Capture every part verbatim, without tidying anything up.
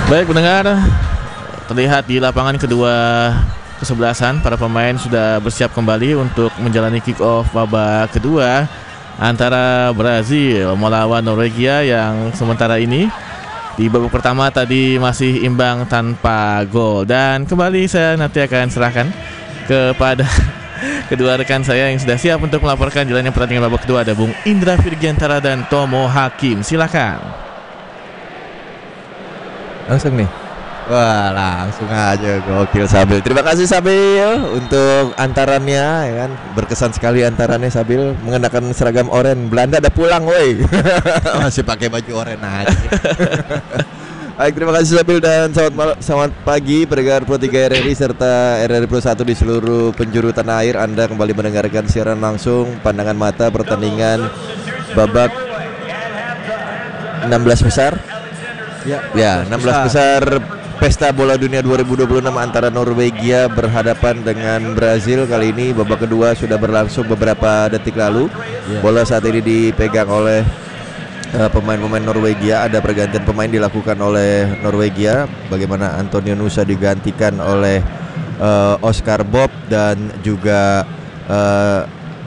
Baik pendengar, terlihat di lapangan kedua kesebelasan para pemain sudah bersiap kembali untuk menjalani kick off babak kedua antara Brazil melawan Norwegia yang sementara ini di babak pertama tadi masih imbang tanpa gol. Dan kembali saya nanti akan serahkan kepada kedua rekan saya yang sudah siap untuk melaporkan jalannya pertandingan babak kedua. Ada Bung Indra Virgiantara dan Tomo Hakim. Silakan. Langsung nih. Wah, langsung aja gokil Sabil. Terima kasih Sabil untuk antarannya, ya kan. Berkesan sekali antarannya Sabil mengenakan seragam oranye. Belanda udah pulang, woi. Masih pakai baju oranye aja. Baik, terima kasih Sabil dan selamat malam, selamat pagi pendengar Pro tiga R R I serta R R I Pro satu di seluruh penjuru tanah air. Anda kembali mendengarkan siaran langsung pandangan mata pertandingan babak enam belas besar. Ya, ya enam belas besar Pesta Bola Dunia dua ribu dua puluh enam antara Norwegia berhadapan dengan Brazil. Kali ini babak kedua sudah berlangsung beberapa detik lalu. Yeah. Bola saat ini dipegang oleh uh, pemain-pemain Norwegia. Ada pergantian pemain dilakukan oleh Norwegia. Bagaimana Antonio Nusa digantikan oleh uh, Oscar Bob dan juga uh,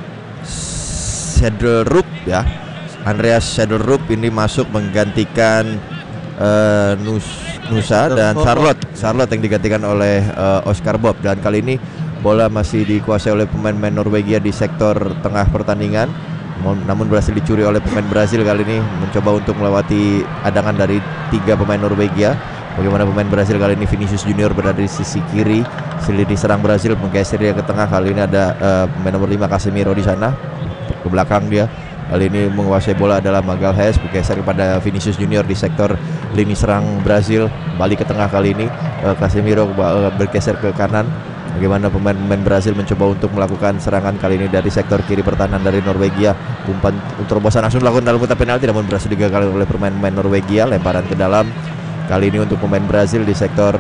Sederrup ya. Andreas Sederrup ini masuk menggantikan uh, Nus Nusa dan Charlotte Charlotte yang digantikan oleh uh, Oscar Bob. Dan kali ini bola masih dikuasai oleh pemain-pemain Norwegia di sektor tengah pertandingan, namun berhasil dicuri oleh pemain Brazil. Kali ini mencoba untuk melewati adangan dari tiga pemain Norwegia. Bagaimana pemain Brazil kali ini Vinicius Junior berada di sisi kiri, sili diserang Brazil menggeser dia ke tengah. Kali ini ada uh, pemain nomor lima Casemiro di sana ke belakang dia. Kali ini menguasai bola adalah Magalhaes, bergeser kepada Vinicius Junior di sektor lini serang Brazil. Balik ke tengah kali ini uh, Casemiro uh, bergeser ke kanan. Bagaimana pemain-pemain Brazil mencoba untuk melakukan serangan kali ini dari sektor kiri pertahanan dari Norwegia. Umpan terobosan langsung dilakukan dalam kotak penalti, namun berhasil digagalkan oleh pemain-pemain Norwegia. Lemparan ke dalam kali ini untuk pemain Brazil di sektor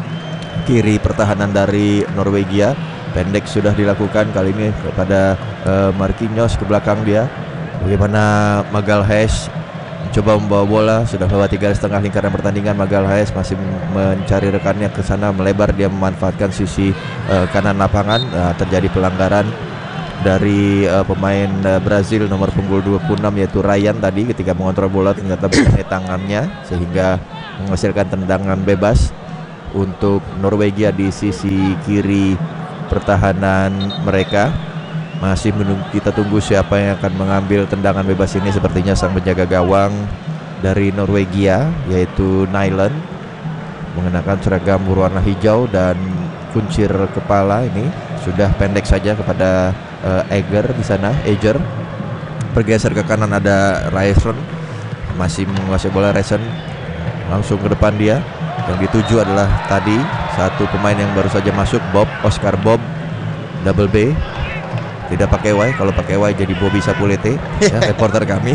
kiri pertahanan dari Norwegia. Pendek sudah dilakukan kali ini kepada uh, Marquinhos ke belakang dia. Bagaimana Magalhaes mencoba membawa bola, sudah melewati garis tengah lingkaran pertandingan. Magalhaes masih mencari rekannya ke sana, melebar dia memanfaatkan sisi uh, kanan lapangan. Uh, terjadi pelanggaran dari uh, pemain uh, Brazil nomor punggung dua puluh enam yaitu Ryan tadi ketika mengontrol bola ternyata mengenai tangannya sehingga menghasilkan tendangan bebas untuk Norwegia di sisi kiri pertahanan mereka. Masih menunggu, kita tunggu siapa yang akan mengambil tendangan bebas ini. Sepertinya sang penjaga gawang dari Norwegia yaitu Nyland mengenakan seragam berwarna hijau dan kuncir kepala ini sudah pendek saja kepada uh, Eger di sana. Eger bergeser ke kanan, ada Ryerson masih menguasai bola. Ryerson langsung ke depan dia. Yang dituju adalah tadi satu pemain yang baru saja masuk, Bob, Oscar Bob, double B. Tidak pakai Y, kalau pakai Y jadi Bobby Sapulete ya, reporter kami.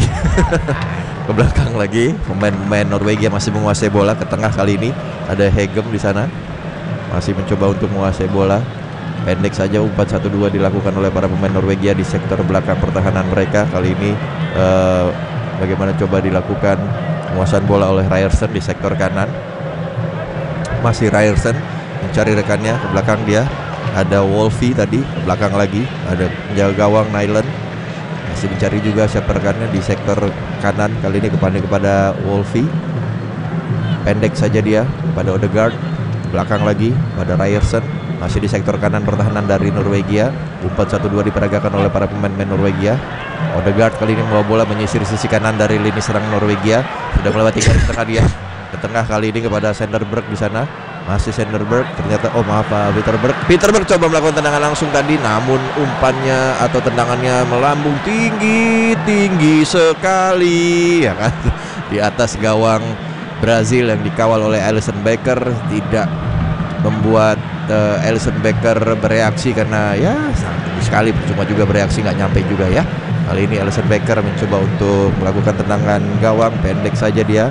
Ke belakang lagi pemain-pemain Norwegia masih menguasai bola. Ke tengah kali ini ada Hegem di sana masih mencoba untuk menguasai bola. Pendek saja umpan satu dua dilakukan oleh para pemain Norwegia di sektor belakang pertahanan mereka. Kali ini uh, bagaimana coba dilakukan penguasaan bola oleh Ryerson di sektor kanan. Masih Ryerson mencari rekannya ke belakang dia. Ada Wolfie tadi ke belakang lagi, ada penjaga gawang Nyland masih mencari juga siapa rekannya di sektor kanan. Kali ini kepada kepada Wolfie, pendek saja dia pada Odegaard. Belakang lagi pada Ryerson masih di sektor kanan pertahanan dari Norwegia. Umpan satu dua diperagakan oleh para pemain-pemain Norwegia. Odegaard kali ini membawa bola menyisir sisi kanan dari lini serang Norwegia, sudah melewati garis tengah dia. Ke tengah kali ini kepada Senderberg di sana. Masih Senderberg, ternyata oh maaf Pak Peterberg. Peterberg coba melakukan tendangan langsung tadi, namun umpannya atau tendangannya melambung tinggi tinggi sekali ya kan di atas gawang Brazil yang dikawal oleh Alisson Becker. Tidak membuat uh, Alisson Becker bereaksi karena ya sekali percuma juga bereaksi, nggak nyampe juga ya. Kali ini Alisson Becker mencoba untuk melakukan tendangan gawang, pendek saja dia.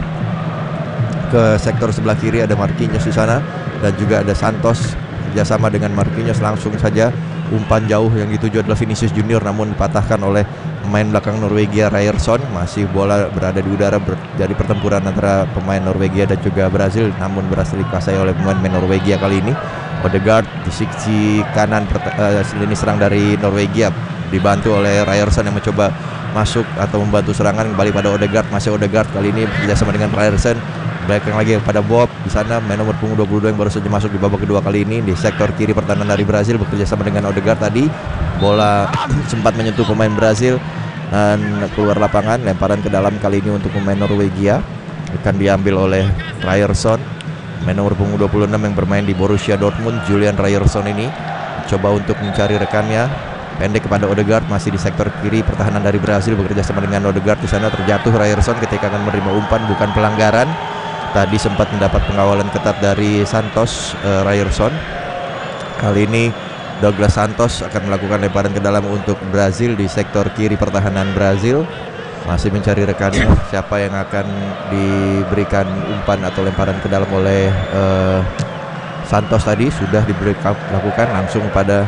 Ke sektor sebelah kiri ada Marquinhos di sana dan juga ada Santos kerjasama dengan Marquinhos. Langsung saja umpan jauh yang dituju adalah Vinicius Junior namun dipatahkan oleh pemain belakang Norwegia Ryerson. Masih bola berada di udara, jadi pertempuran antara pemain Norwegia dan juga Brazil, namun berhasil dikuasai oleh pemain Norwegia kali ini. Odegaard di sisi kanan uh, lini serang dari Norwegia dibantu oleh Ryerson yang mencoba masuk atau membantu serangan. Kembali pada Odegaard, masih Odegaard kali ini bekerjasama dengan Ryerson. Belakang lagi pada Bob di sana, main nomor punggung dua puluh dua yang baru saja masuk di babak kedua kali ini. Di sektor kiri pertahanan dari Brazil bekerjasama dengan Odegaard tadi. Bola sempat menyentuh pemain Brazil dan keluar lapangan. Lemparan ke dalam kali ini untuk pemain Norwegia akan diambil oleh Ryerson, main nomor punggung dua puluh enam yang bermain di Borussia Dortmund. Julian Ryerson ini coba untuk mencari rekannya, pendek kepada Odegaard, masih di sektor kiri pertahanan dari Brazil bekerja sama dengan Odegaard. Di sana terjatuh Ryerson ketika akan menerima umpan, bukan pelanggaran. Tadi sempat mendapat pengawalan ketat dari Santos. uh, Ryerson kali ini Douglas Santos akan melakukan lemparan ke dalam untuk Brazil di sektor kiri pertahanan Brazil. Masih mencari rekannya, siapa yang akan diberikan umpan atau lemparan ke dalam oleh uh, Santos tadi sudah diberikan lakukan langsung pada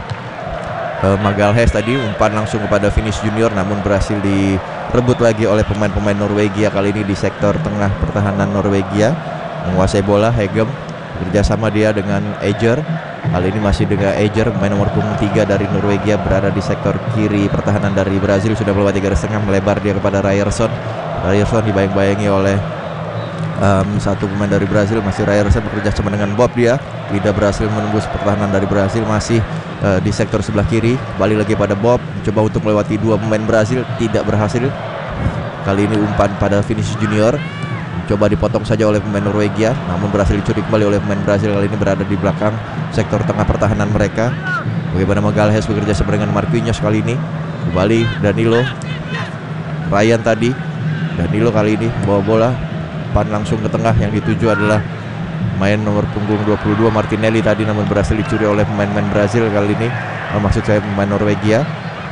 uh, Magalhaes tadi, umpan langsung kepada Vinicius Junior, namun berhasil direbut lagi oleh pemain-pemain Norwegia kali ini di sektor tengah pertahanan Norwegia. Menguasai bola Hegem bekerjasama dia dengan Eger. Kali ini masih dengan Eger, main nomor punggung tiga dari Norwegia berada di sektor kiri pertahanan dari Brazil. Sudah melewati garis tengah, melebar dia kepada Ryerson. Ryerson dibayang-bayangi oleh um, satu pemain dari Brazil. Masih Ryerson bekerja sama dengan Bob dia. Tidak berhasil menembus pertahanan dari Brazil. Masih uh, di sektor sebelah kiri. Kembali lagi pada Bob, mencoba untuk melewati dua pemain Brazil, tidak berhasil. Kali ini umpan pada Vinicius Junior, coba dipotong saja oleh pemain Norwegia, namun berhasil dicuri kembali oleh pemain Brazil. Kali ini berada di belakang sektor tengah pertahanan mereka. Bagaimana Magalhaes bekerja sama dengan Marquinhos kali ini. Kembali Danilo, Ryan tadi. Danilo kali ini bawa bola, pan langsung ke tengah. Yang dituju adalah main nomor punggung dua puluh dua Martinelli tadi, namun berhasil dicuri oleh pemain-pemain Brazil kali ini. Oh, maksud saya pemain Norwegia.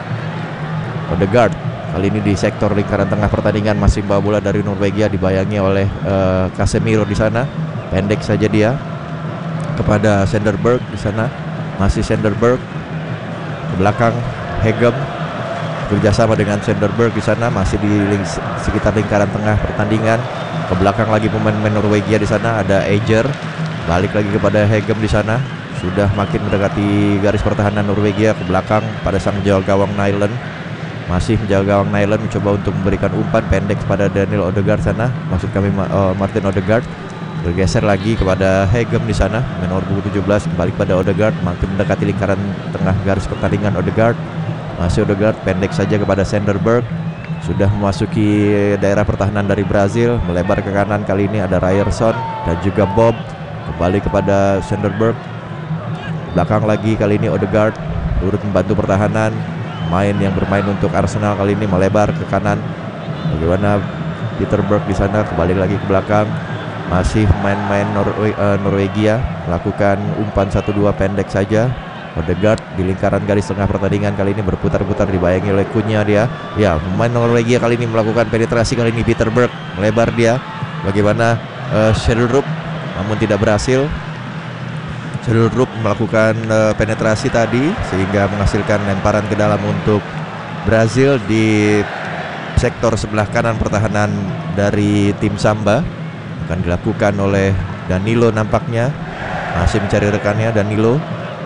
Odegaard kali ini di sektor lingkaran tengah pertandingan, masih bawa bola dari Norwegia, dibayangi oleh uh, Casemiro di sana. Pendek saja dia kepada Senderberg di sana. Masih Senderberg ke belakang Hegem bekerjasama dengan Senderberg di sana, masih di ling sekitar lingkaran tengah pertandingan. Ke belakang lagi pemain-pemain Norwegia di sana, ada Eger. Balik lagi kepada Hegem di sana. Sudah makin mendekati garis pertahanan Norwegia. Ke belakang pada sang jaga gawang Nyland. Masih menjaga gawang Nyland, mencoba untuk memberikan umpan pendek kepada Daniel Odegaard sana. Maksud kami uh, Martin Odegaard. Bergeser lagi kepada Hegem di sana, nomor tujuh belas. Kembali kepada Odegaard, makin mendekati lingkaran tengah garis pertandingan. Odegaard, masih Odegaard, pendek saja kepada Senderberg. Sudah memasuki daerah pertahanan dari Brazil, melebar ke kanan. Kali ini ada Ryerson dan juga Bob. Kembali kepada Senderberg. Belakang lagi kali ini Odegaard, turut membantu pertahanan. Main yang bermain untuk Arsenal kali ini melebar ke kanan. Bagaimana Peter Berg di sana, kembali lagi ke belakang. Masih main-main Norwe uh, Norwegia melakukan umpan satu dua pendek saja. Odegaard di lingkaran garis tengah pertandingan kali ini berputar-putar, dibayangi oleh Kunya dia. Ya, pemain Norwegia kali ini melakukan penetrasi, kali ini Peter Berg melebar dia. Bagaimana uh, Schjelderup, namun tidak berhasil. Schjelderup melakukan uh, penetrasi tadi sehingga menghasilkan lemparan ke dalam untuk Brazil di sektor sebelah kanan pertahanan dari tim Samba. Akan dilakukan oleh Danilo nampaknya. Masih mencari rekannya Danilo.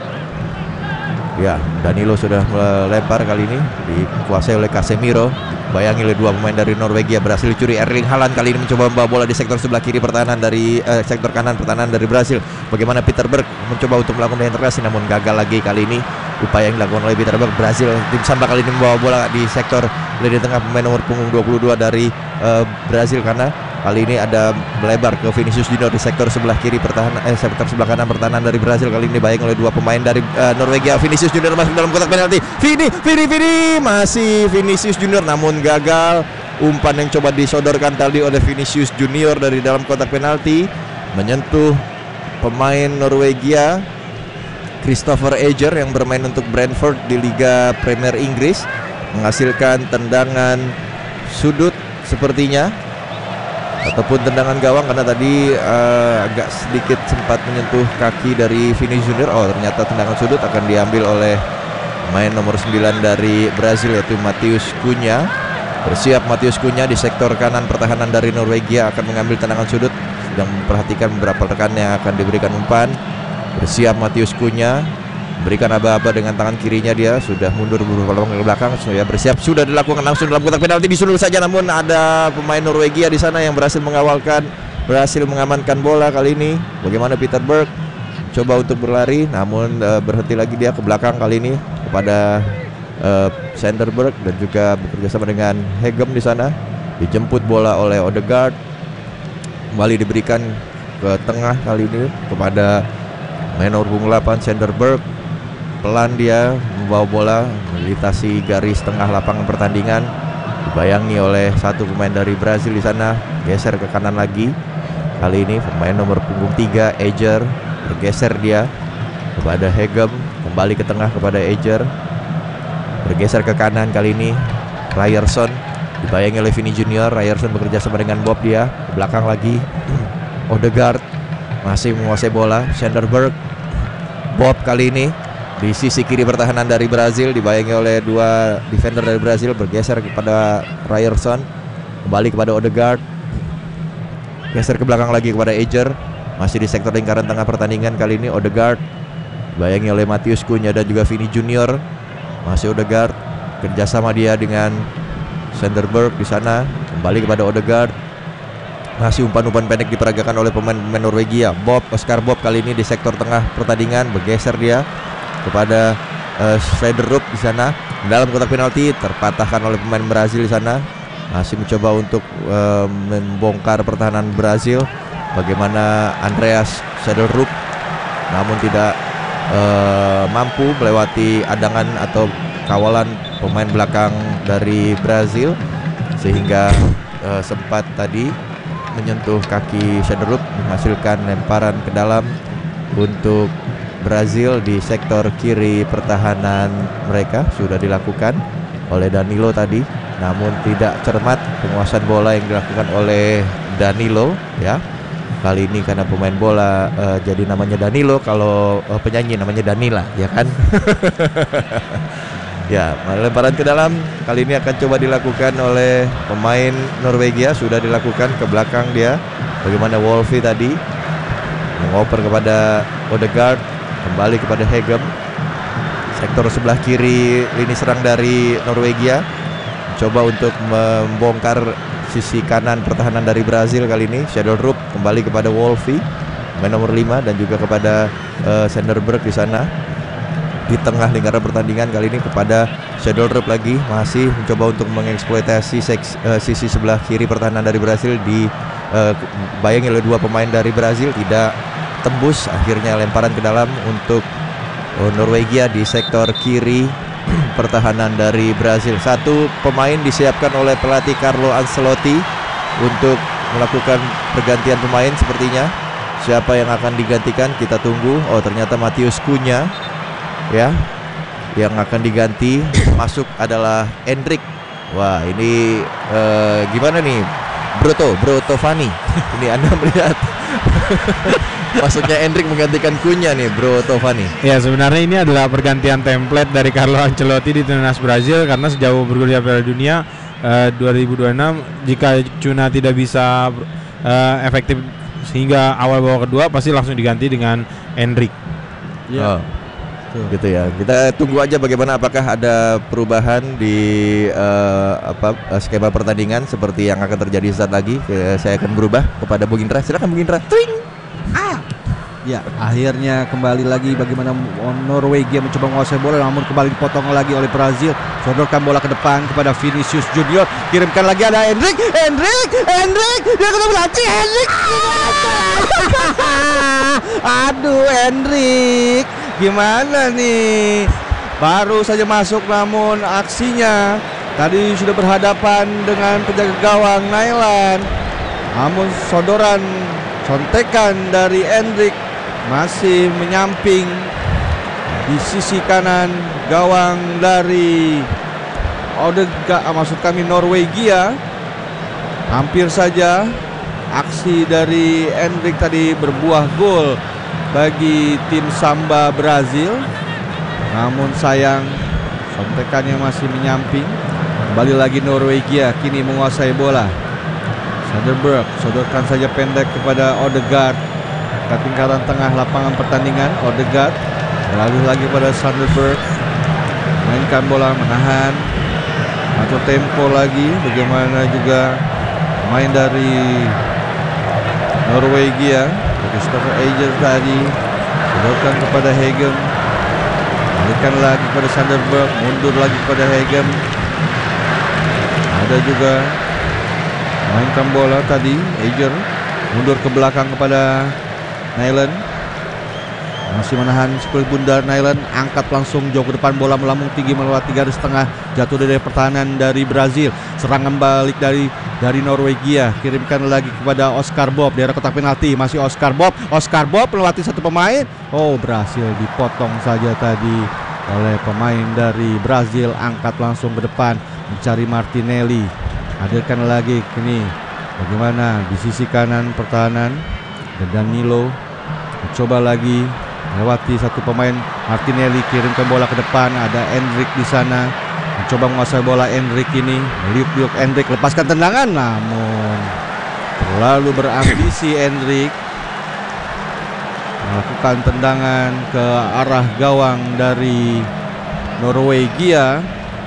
Ya, Danilo sudah melempar kali ini, dikuasai oleh Casemiro. Bayangi oleh dua pemain dari Norwegia, berhasil dicuri. Erling Haaland kali ini mencoba membawa bola di sektor sebelah kiri pertahanan dari eh, sektor kanan pertahanan dari Brazil. Bagaimana Peter Berg mencoba untuk melakukan penetrasi, namun gagal lagi kali ini upaya yang dilakukan oleh Peter Berg. Brazil, tim Samba kali ini membawa bola di sektor lini tengah, pemain nomor punggung dua puluh dua dari eh, Brazil, karena kali ini ada melebar ke Vinicius Junior di sektor sebelah kiri pertahanan eh sektor sebelah kanan pertahanan dari Brazil. Kali ini dibayang oleh dua pemain dari uh, Norwegia. Vinicius Junior masuk dalam kotak penalti. Vini, Vini, Vini, masih Vinicius Junior namun gagal. Umpan yang coba disodorkan tadi oleh Vinicius Junior dari dalam kotak penalti menyentuh pemain Norwegia Christopher Eger yang bermain untuk Brentford di Liga Premier Inggris, menghasilkan tendangan sudut sepertinya, ataupun tendangan gawang, karena tadi uh, agak sedikit sempat menyentuh kaki dari Vinicius Junior. Oh, ternyata tendangan sudut akan diambil oleh Main nomor sembilan dari Brazil yaitu Matheus Cunha. Bersiap Matheus Cunha di sektor kanan pertahanan dari Norwegia akan mengambil tendangan sudut. Sedang memperhatikan beberapa rekan yang akan diberikan umpan. Bersiap Matheus Cunha, berikan aba-aba dengan tangan kirinya, dia sudah mundur beberapa langkah ke belakang. Sudah bersiap, sudah dilakukan langsung dalam kotak penalti, disundul saja, namun ada pemain Norwegia di sana yang berhasil mengawalkan, berhasil mengamankan bola kali ini. Bagaimana Peter Berg coba untuk berlari, namun uh, berhenti lagi dia ke belakang kali ini kepada uh, Sanderberg dan juga bekerja sama dengan Hegem di sana. Dijemput bola oleh Odegaard, kembali diberikan ke tengah kali ini kepada main nomor punggung delapan Sanderberg. Pelan dia membawa bola melintasi garis tengah lapangan pertandingan, dibayangi oleh satu pemain dari Brazil di sana. Geser ke kanan lagi. Kali ini pemain nomor punggung tiga Eger, bergeser dia kepada Hegem, kembali ke tengah kepada Eger, bergeser ke kanan kali ini Ryerson, dibayangi oleh Vini Junior. Ryerson bekerja sama dengan Bob, dia ke belakang lagi. Odegaard masih menguasai bola. Sanderberg, Bob kali ini di sisi kiri pertahanan dari Brazil, dibayangi oleh dua defender dari Brazil, bergeser kepada Ryerson, kembali kepada Odegaard, geser ke belakang lagi kepada Eger. Masih di sektor lingkaran tengah pertandingan kali ini Odegaard, dibayangi oleh Matheus Cunha dan juga Vini Junior. Masih Odegaard, kerjasama dia dengan Sanderberg di sana, kembali kepada Odegaard. Masih umpan-umpan pendek diperagakan oleh pemain-pemain Norwegia. Bob, Oscar Bob kali ini di sektor tengah pertandingan, bergeser dia kepada uh, Schreiderup di sana. Dalam kotak penalti terpatahkan oleh pemain Brazil di sana. Masih mencoba untuk uh, membongkar pertahanan Brazil. Bagaimana Andreas Schreiderup, namun tidak uh, mampu melewati adangan atau kawalan pemain belakang dari Brazil, sehingga uh, sempat tadi menyentuh kaki Schreiderup, menghasilkan lemparan ke dalam untuk Brazil di sektor kiri pertahanan mereka. Sudah dilakukan oleh Danilo tadi, namun tidak cermat penguasaan bola yang dilakukan oleh Danilo ya. Kali ini karena pemain bola uh, jadi namanya Danilo, kalau uh, penyanyi namanya Danila, ya kan? Ya, lemparan ke dalam kali ini akan coba dilakukan oleh pemain Norwegia. Sudah dilakukan ke belakang dia. Bagaimana Wolfi tadi mengoper kepada Odegaard, kembali kepada Hegem. Sektor sebelah kiri lini serang dari Norwegia, coba untuk membongkar sisi kanan pertahanan dari Brazil kali ini. Schreiderup kembali kepada Wolfi, main nomor lima, dan juga kepada uh, Sanderberg di sana. Di tengah lingkaran pertandingan kali ini kepada Schreiderup lagi, masih mencoba untuk mengeksploitasi seks, uh, sisi sebelah kiri pertahanan dari Brazil. Di uh, bayangi oleh dua pemain dari Brazil, tidak tembus. Akhirnya lemparan ke dalam untuk uh, Norwegia di sektor kiri pertahanan dari Brazil. Satu pemain disiapkan oleh pelatih Carlo Ancelotti untuk melakukan pergantian pemain sepertinya. Siapa yang akan digantikan kita tunggu. Oh, ternyata Matheus Cunha ya yang akan diganti. Masuk adalah Endrick. Wah, ini uh, gimana nih Broto, Broto Fanny. Ini Anda melihat maksudnya Endrick menggantikan Cunha nih, Bro Tovani. Ya, sebenarnya ini adalah pergantian template dari Carlo Ancelotti di timnas Brazil, karena sejauh bergulir Piala Dunia uh, dua ribu dua puluh enam, jika Cunha tidak bisa uh, efektif sehingga awal babak kedua, pasti langsung diganti dengan Endrick. Ya. Oh. Gitu ya. Kita tunggu aja bagaimana, apakah ada perubahan di uh, apa skema pertandingan seperti yang akan terjadi saat lagi. Saya akan berubah kepada Bung Indra. Silakan Bung Indra. Twing. Ah. Ya, akhirnya kembali lagi bagaimana Norwegia mencoba menguasai bola, namun kembali dipotong lagi oleh Brazil. Sodorkan bola ke depan kepada Vinicius Junior, kirimkan lagi ada Endrick, Endrick, Endrick, dia kena berlatih, Endrick. Aduh, Endrick, gimana nih? Baru saja masuk, namun aksinya tadi sudah berhadapan dengan penjaga gawang Nailan. Namun sodoran, contekan dari Endrick masih menyamping di sisi kanan gawang dari Odegaard, maksud kami Norwegia. Hampir saja aksi dari Endrick tadi berbuah gol bagi tim Samba Brazil. Namun sayang Sontekannya masih menyamping. Kembali lagi Norwegia kini menguasai bola. Sanderberg sodorkan saja pendek kepada Odegaard ke tingkatan tengah lapangan pertandingan. Odegaard beralih lagi pada Sanderberg, mainkan bola, menahan, atur tempo lagi. Bagaimana juga main dari Norwegia, Christopher Ager tadi sodorkan kepada Hegem, balikan lagi kepada Sanderberg, mundur lagi kepada Hegem. Ada juga mainkan bola tadi, Ager mundur ke belakang kepada Nyland, masih menahan kulit bundar. Nyland angkat langsung jauh ke depan, bola melambung tinggi melewati garis tengah, jatuh dari pertahanan dari Brazil. Serangan balik dari dari Norwegia, kirimkan lagi kepada Oscar Bob, daerah kotak penalti, masih Oscar Bob. Oscar Bob melewati satu pemain, oh berhasil dipotong saja tadi oleh pemain dari Brazil. Angkat langsung ke depan mencari Martinelli, hadirkan lagi kini bagaimana di sisi kanan pertahanan, dan Danilo mencoba lagi melewati satu pemain. Martinelli kirimkan bola ke depan, ada Endrick di sana mencoba menguasai bola. Endrick ini meliuk-liuk, Endrick lepaskan tendangan, namun terlalu berambisi Endrick melakukan tendangan ke arah gawang dari Norwegia,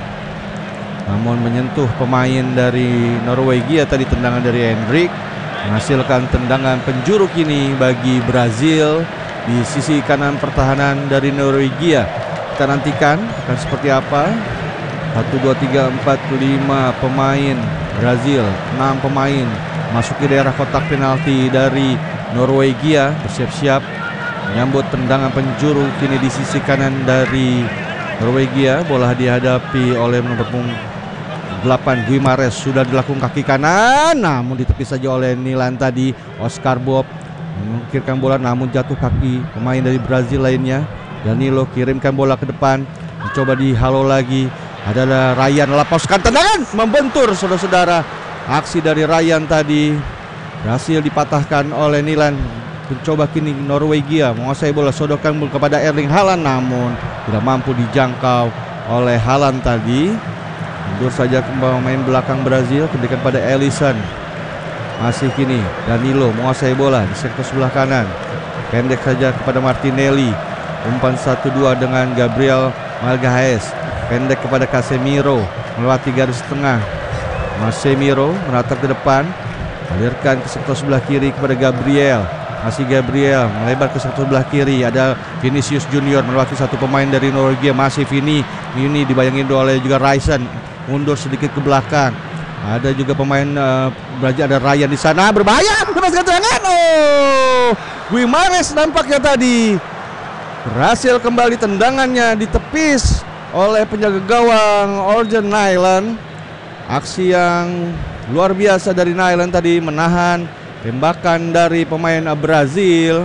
namun menyentuh pemain dari Norwegia tadi. Tendangan dari Endrick menghasilkan tendangan penjuru kini bagi Brazil di sisi kanan pertahanan dari Norwegia. Kita nantikan akan seperti apa. Satu, dua, tiga, empat, lima pemain Brazil, enam pemain masuki daerah kotak penalti dari Norwegia, bersiap-siap menyambut tendangan penjuru kini di sisi kanan dari Norwegia. Bola dihadapi oleh nomor punggung delapan Guimares, sudah dilakukan kaki kanan, namun ditepis saja oleh Nyland tadi. Oscar Bob mengukirkan bola, namun jatuh kaki pemain dari Brazil lainnya. Danilo kirimkan bola ke depan, mencoba dihalau lagi. Adalah Ryan, lepaskan tendangan, membentur saudara-saudara. Aksi dari Ryan tadi berhasil dipatahkan oleh Nyland. Mencoba kini Norwegia menguasai bola, sodorkan kepada Erling Haaland, namun tidak mampu dijangkau oleh Haaland tadi. Mundur saja ke pemain belakang Brazil, berikan pada Alisson. Masih kini Danilo menguasai bola di sektor sebelah kanan, pendek saja kepada Martinelli. Umpan satu dua dengan Gabriel Magalhaes, pendek kepada Casemiro melewati garis tengah. Casemiro meratap ke depan, alirkan ke sektor sebelah kiri kepada Gabriel. Masih Gabriel melebar ke sektor sebelah kiri, ada Vinicius Junior melewati satu pemain dari Norwegia. Masih Vini, ini dibayangin oleh juga Ryerson, mundur sedikit ke belakang. Ada juga pemain uh, Brazil, ada Ryan di sana, berbahaya, lepaskan tendangan. Oh, Guimares nampaknya tadi berhasil kembali, tendangannya ditepis oleh penjaga gawang Orjan Nyland. Aksi yang luar biasa dari Nyland tadi, menahan tembakan dari pemain Brazil.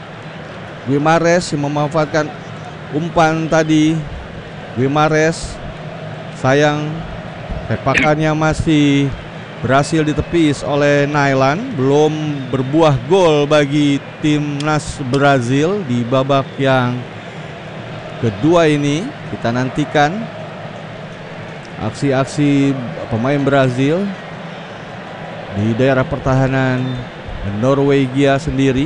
Guimares yang memanfaatkan umpan tadi. Guimares, sayang tepakannya masih berhasil ditepis oleh Nyland. Belum berbuah gol bagi timnas Brazil di babak yang kedua ini. Kita nantikan aksi-aksi pemain Brazil di daerah pertahanan Norwegia sendiri.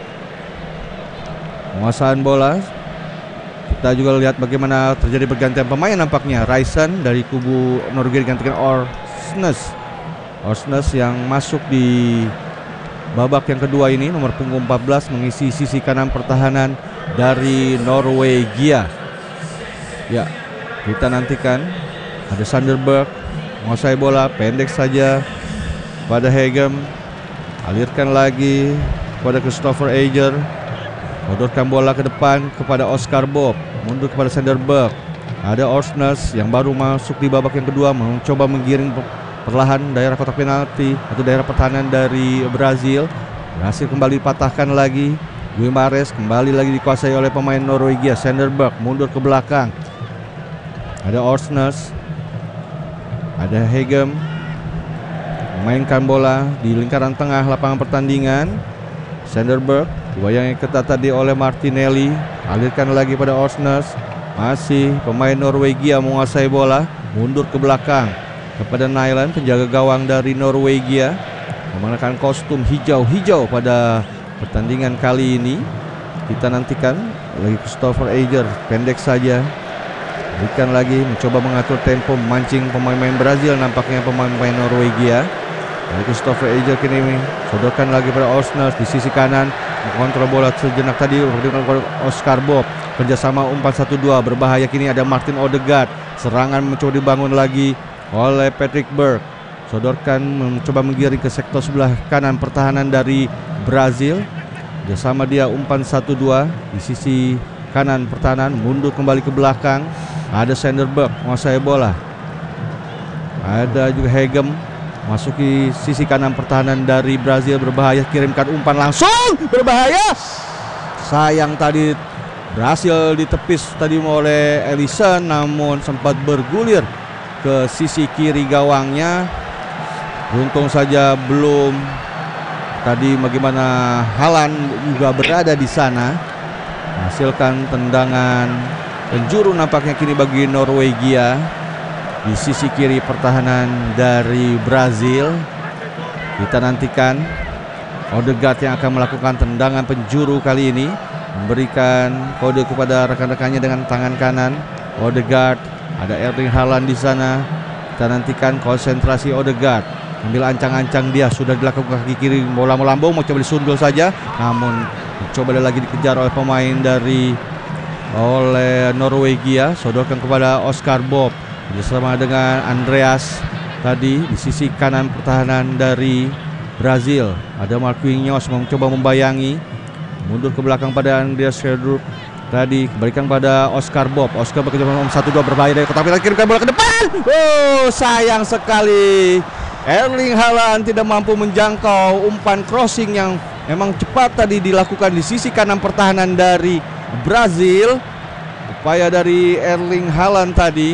Penguasaan bola, kita juga lihat bagaimana terjadi pergantian pemain nampaknya. Ryerson dari kubu Norwegia digantikan Orsnes. Orsnes yang masuk di babak yang kedua ini, nomor punggung empat belas, mengisi sisi kanan pertahanan dari Norwegia. Ya, kita nantikan. Ada Sanderberg menguasai bola, pendek saja pada Hegem, alirkan lagi kepada Christopher Ager, sodorkan bola ke depan kepada Oscar Bob, mundur kepada Sanderberg. Ada Orsnes yang baru masuk di babak yang kedua, mencoba menggiring perlahan daerah kotak penalti atau daerah pertahanan dari Brazil. Berhasil kembali dipatahkan lagi. Guimares kembali lagi dikuasai oleh pemain Norwegia. Sanderberg mundur ke belakang. Ada Orsnes, ada Hegem, memainkan bola di lingkaran tengah lapangan pertandingan. Sanderberg dibayangi ketat tadi oleh Martinelli, alirkan lagi pada Orsnes. Masih pemain Norwegia menguasai bola, mundur ke belakang kepada Nyland, penjaga gawang dari Norwegia, menggunakan kostum hijau-hijau pada pertandingan kali ini. Kita nantikan lagi Christopher Eger, pendek saja, berikan lagi, mencoba mengatur tempo, memancing pemain-pemain Brazil, nampaknya pemain-pemain Norwegia. Lalu Christopher Eger kini sodorkan lagi pada Osners di sisi kanan, mengontrol bola sejenak tadi dengan Oscar Bob, kerjasama umpan satu dua, berbahaya kini ada Martin Odegaard, serangan mencoba dibangun lagi oleh Patrick Berg, sodorkan mencoba menggiring ke sektor sebelah kanan pertahanan dari Brazil, kerjasama dia umpan satu dua di sisi kanan pertahanan, mundur kembali ke belakang, ada Sanderberg menguasai bola, ada juga Hegem masuki sisi kanan pertahanan dari Brazil, berbahaya, kirimkan umpan langsung, berbahaya, sayang tadi berhasil ditepis tadi oleh Ellison, namun sempat bergulir ke sisi kiri gawangnya. Untung saja belum tadi bagaimana Haaland juga berada di sana, menghasilkan tendangan penjuru nampaknya kini bagi Norwegia di sisi kiri pertahanan dari Brazil. Kita nantikan Odegaard yang akan melakukan tendangan penjuru kali ini, memberikan kode kepada rekan-rekannya dengan tangan kanan. Odegaard, ada Erling Haaland di sana. Kita nantikan konsentrasi Odegaard, ambil ancang-ancang dia, sudah dilakukan kaki kiri, bola melambung, mau coba disundul saja, namun coba lagi dikejar oleh pemain dari oleh Norwegia, sodorkan kepada Oscar Bob bersama dengan Andreas tadi di sisi kanan pertahanan dari Brazil. Ada Marquinhos mencoba membayangi, mundur ke belakang pada Andreas Scherdrup tadi, kembalikan pada Oscar Bob. Oscar bekerja nomor satu dua, berbahaya dari kotak penalti, kirimkan bola ke depan. Oh, sayang sekali Erling Haaland tidak mampu menjangkau umpan crossing yang memang cepat tadi dilakukan di sisi kanan pertahanan dari Brazil. Upaya dari Erling Haaland tadi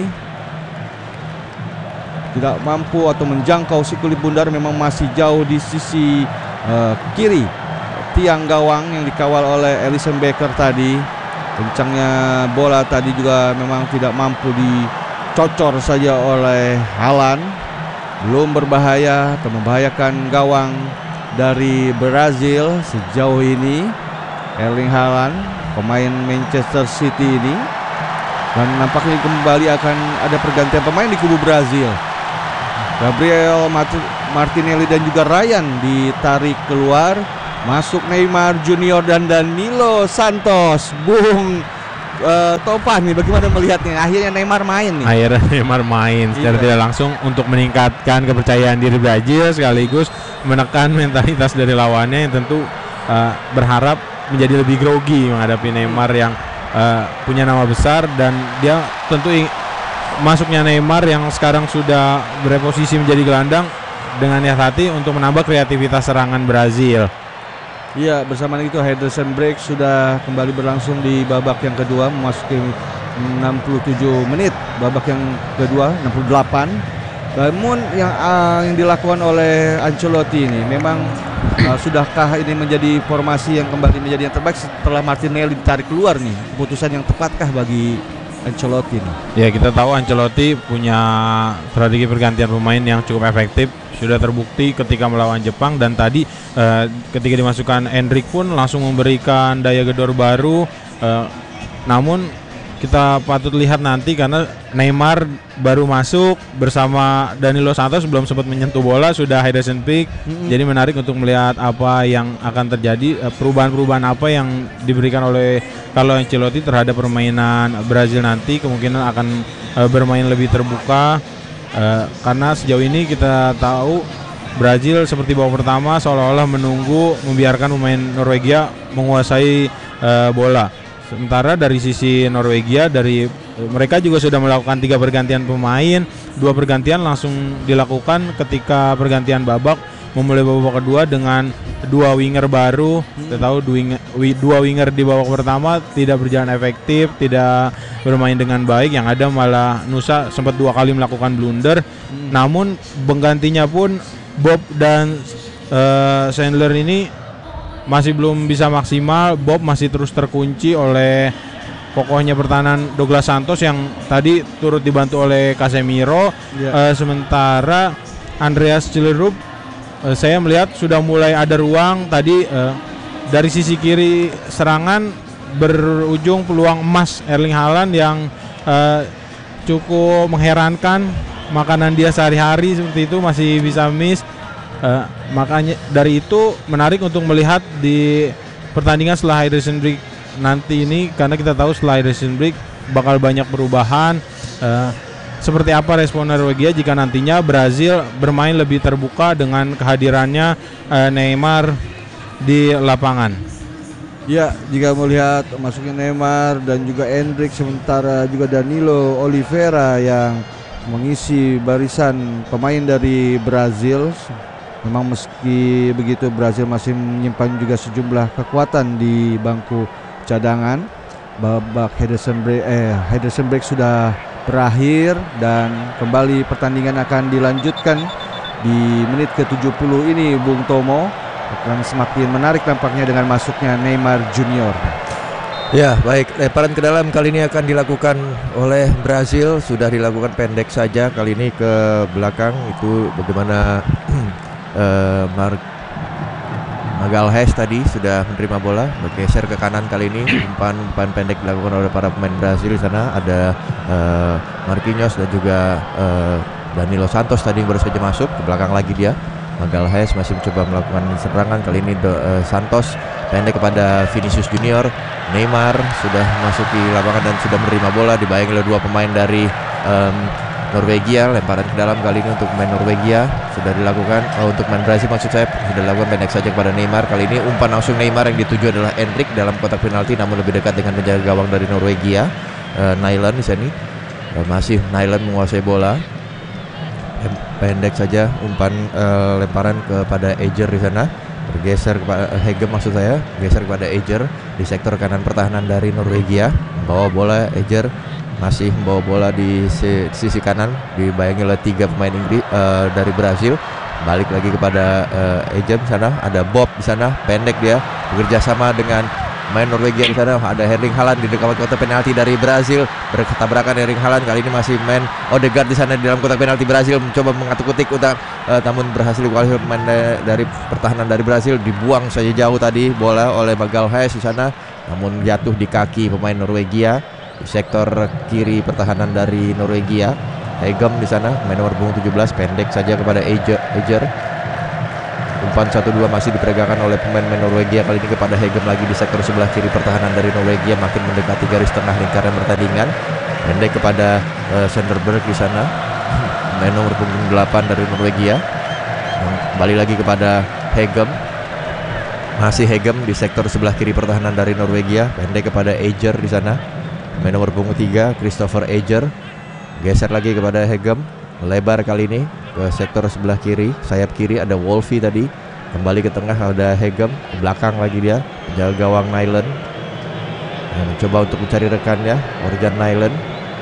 tidak mampu atau menjangkau si kulit bundar, memang masih jauh di sisi uh, kiri tiang gawang yang dikawal oleh Alisson Becker tadi. Kencangnya bola tadi juga memang tidak mampu dicocor saja oleh Haaland. Belum berbahaya atau membahayakan gawang dari Brazil sejauh ini. Erling Haaland, pemain Manchester City ini, dan nampaknya kembali akan ada pergantian pemain di kubu Brazil. Gabriel Martinelli dan juga Ryan ditarik keluar, masuk Neymar Junior dan Danilo Santos. Bung uh, Topan nih, bagaimana melihatnya? Akhirnya Neymar main nih. Akhirnya Neymar main secara iya. tidak langsung untuk meningkatkan kepercayaan diri Brazil, sekaligus menekan mentalitas dari lawannya yang tentu uh, berharap menjadi lebih grogi menghadapi Neymar yang uh, punya nama besar, dan dia tentu ing- masuknya Neymar yang sekarang sudah bereposisi menjadi gelandang dengan niat hati untuk menambah kreativitas serangan Brazil. Iya, bersama itu Henderson break sudah kembali berlangsung di babak yang kedua, memasuki enam puluh tujuh menit babak yang kedua, enam puluh delapan. Namun yang uh, yang dilakukan oleh Ancelotti ini memang uh, sudahkah ini menjadi formasi yang kembali menjadi yang terbaik setelah Martinelli ditarik keluar nih? Keputusan yang tepatkah bagi Ancelotti nih? Ya, kita tahu Ancelotti punya strategi pergantian pemain yang cukup efektif, sudah terbukti ketika melawan Jepang, dan tadi uh, ketika dimasukkan Endrick pun langsung memberikan daya gedor baru. Uh, namun kita patut lihat nanti karena Neymar baru masuk bersama Danilo Santos, belum sempat menyentuh bola sudah Henderson pick. Mm-hmm. Jadi menarik untuk melihat apa yang akan terjadi, perubahan-perubahan apa yang diberikan oleh Carlo Ancelotti terhadap permainan Brazil nanti. Kemungkinan akan uh, bermain lebih terbuka uh, karena sejauh ini kita tahu Brazil seperti babak pertama seolah-olah menunggu, membiarkan pemain Norwegia menguasai uh, bola. Sementara dari sisi Norwegia, dari mereka juga sudah melakukan tiga pergantian pemain, dua pergantian langsung dilakukan ketika pergantian babak memulai babak kedua dengan dua winger baru. Kita tahu dua winger, dua winger di babak pertama tidak berjalan efektif, tidak bermain dengan baik. Yang ada malah Nusa sempat dua kali melakukan blunder. Hmm. Namun penggantinya pun Bob dan uh, Sandler ini masih belum bisa maksimal. Bob masih terus terkunci oleh kokohnya pertahanan Douglas Santos yang tadi turut dibantu oleh Casemiro. Ya. Uh, sementara Andreas Cillerup, uh, saya melihat sudah mulai ada ruang tadi uh, dari sisi kiri serangan berujung peluang emas Erling Haaland yang uh, cukup mengherankan. Makanan dia sehari-hari seperti itu masih bisa miss. Uh, makanya dari itu menarik untuk melihat di pertandingan setelah hydration break nanti ini, karena kita tahu setelah hydration break bakal banyak perubahan. Uh, seperti apa respon Norwegia jika nantinya Brazil bermain lebih terbuka dengan kehadirannya uh, Neymar di lapangan. Ya, jika melihat masuknya Neymar dan juga Endrick, sementara juga Danilo Oliveira yang mengisi barisan pemain dari Brazil. Memang meski begitu Brazil masih menyimpan juga sejumlah kekuatan di bangku cadangan. Babak Henderson break, eh, Henderson break sudah berakhir dan kembali pertandingan akan dilanjutkan di menit ke tujuh puluh ini, Bung Tomo. Akan semakin menarik tampaknya dengan masuknya Neymar Junior. Ya, baik, lemparan ke dalam kali ini akan dilakukan oleh Brazil. Sudah dilakukan pendek saja kali ini ke belakang. Itu bagaimana Uh, Mark Magalhaes tadi sudah menerima bola, bergeser ke kanan kali ini. Umpan umpan pendek dilakukan oleh para pemain Brazil. Di sana ada uh, Marquinhos dan juga uh, Danilo Santos tadi yang baru saja masuk. Ke belakang lagi dia, Magalhaes masih mencoba melakukan serangan. Kali ini uh, Santos pendek kepada Vinicius Junior. Neymar sudah masuk di lapangan dan sudah menerima bola, dibayangi oleh dua pemain dari um, Norwegia. Lemparan ke dalam kali ini untuk pemain Norwegia sudah dilakukan, oh, untuk pemain Brazil maksud saya sudah dilakukan pendek saja kepada Neymar. Kali ini umpan langsung Neymar, yang dituju adalah Endrick dalam kotak penalti, namun lebih dekat dengan penjaga gawang dari Norwegia, uh, Nyland di sini. Uh, masih Nyland menguasai bola. Pendek saja umpan uh, lemparan kepada Eger di sana. Bergeser kepada uh, Hegem maksud saya, geser kepada Eger di sektor kanan pertahanan dari Norwegia. Bawa bola Eger, masih membawa bola di sisi kanan, dibayangi oleh tiga pemain Inggris uh, dari Brazil. Balik lagi kepada uh, Ejem di sana, ada Bob di sana, pendek dia bekerja sama dengan main Norwegia di sana. Ada Erling Haaland di dekat kotak penalti dari Brazil, bertabrakan Erling Haaland. Kali ini masih main Odegaard di sana di dalam kotak penalti Brazil, mencoba mengatuk-atik utang, uh, namun berhasil dikuasai pemain dari pertahanan dari Brazil. Dibuang saja jauh tadi bola oleh Magalhaes di sana, namun jatuh di kaki pemain Norwegia di sektor kiri pertahanan dari Norwegia. Hegem di sana, main nomor punggung tujuh belas, pendek saja kepada Eger. Eger. Umpan satu dua masih diperagakan oleh pemain Norwegia, kali ini kepada Hegem lagi di sektor sebelah kiri pertahanan dari Norwegia, makin mendekati garis tengah lingkaran pertandingan. Pendek kepada uh, Sanderberg di sana, main nomor punggung delapan dari Norwegia. Kembali lagi kepada Hegem. Masih Hegem di sektor sebelah kiri pertahanan dari Norwegia, pendek kepada Eger di sana. Main nomor punggung tiga, Christopher Eger. Geser lagi kepada Hegem, lebar kali ini ke sektor sebelah kiri, sayap kiri ada Wolfie tadi. Kembali ke tengah ada Hegem, ke belakang lagi dia, penjaga gawang Nyland yang mencoba untuk mencari rekannya, Morgan Nyland,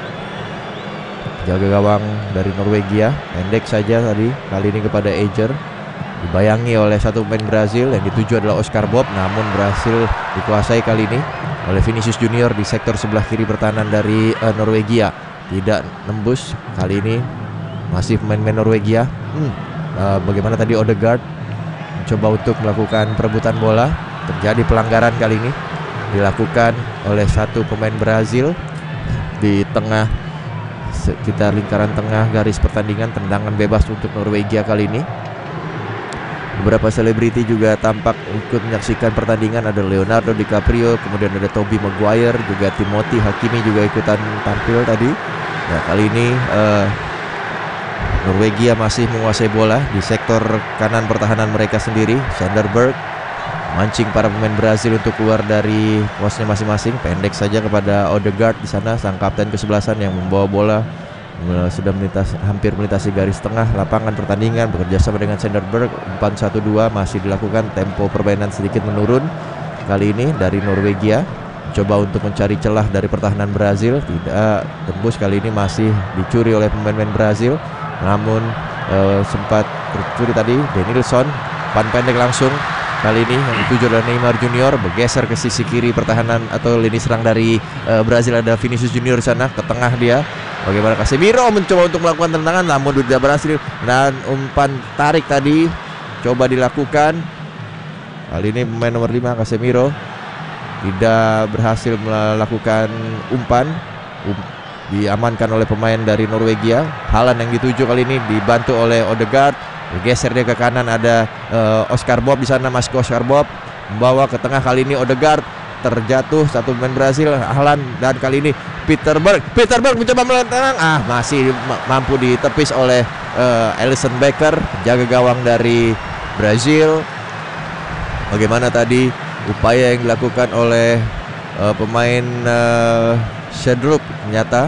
penjaga gawang dari Norwegia. Pendek saja tadi, kali ini kepada Eger. Dibayangi oleh satu pemain Brazil, yang dituju adalah Oscar Bob, namun berhasil dikuasai kali ini oleh Vinicius Junior di sektor sebelah kiri pertahanan dari uh, Norwegia. Tidak nembus kali ini, masih pemain-pemain Norwegia. hmm. uh, Bagaimana tadi Odegaard mencoba untuk melakukan perebutan bola. Terjadi pelanggaran kali ini, dilakukan oleh satu pemain Brazil di tengah sekitar lingkaran tengah garis pertandingan. Tendangan bebas untuk Norwegia kali ini. Beberapa selebriti juga tampak ikut menyaksikan pertandingan. Ada Leonardo DiCaprio, kemudian ada Tobey Maguire, juga Timothy Hakimi juga ikutan tampil tadi. Nah, kali ini uh, Norwegia masih menguasai bola di sektor kanan pertahanan mereka sendiri. Sanderberg mancing para pemain Brazil untuk keluar dari posnya masing-masing. Pendek saja kepada Odegaard di sana, sang kapten kesebelasan yang membawa bola. Sudah melintas, hampir melintasi garis tengah lapangan pertandingan, bekerja sama dengan Sanderberg. Umpan satu dua masih dilakukan, tempo permainan sedikit menurun kali ini dari Norwegia. Coba untuk mencari celah dari pertahanan Brazil, tidak tembus kali ini, masih dicuri oleh pemain-pemain Brazil. Namun eh, sempat tercuri tadi Denilson, umpan pendek langsung kali ini yang dituju oleh Neymar Junior, bergeser ke sisi kiri pertahanan atau lini serang dari uh, Brazil. Ada Vinicius Junior di sana, ke tengah dia. Bagaimana Casemiro mencoba untuk melakukan tendangan namun tidak berhasil, dan umpan tarik tadi coba dilakukan. Kali ini pemain nomor lima Casemiro tidak berhasil melakukan umpan. Um, diamankan oleh pemain dari Norwegia. Haaland yang dituju kali ini dibantu oleh Odegaard. Bergeser dia ke kanan, ada uh, Oscar Bob di sana, masuk Oscar Bob membawa ke tengah. Kali ini Odegaard terjatuh, satu pemain Brasil, Haaland, dan kali ini Peter Berg. Peter Berg mencoba melentang, ah masih mampu ditepis oleh uh, Alisson Becker, jaga gawang dari Brazil. Bagaimana tadi upaya yang dilakukan oleh uh, pemain uh, Schedrup, ternyata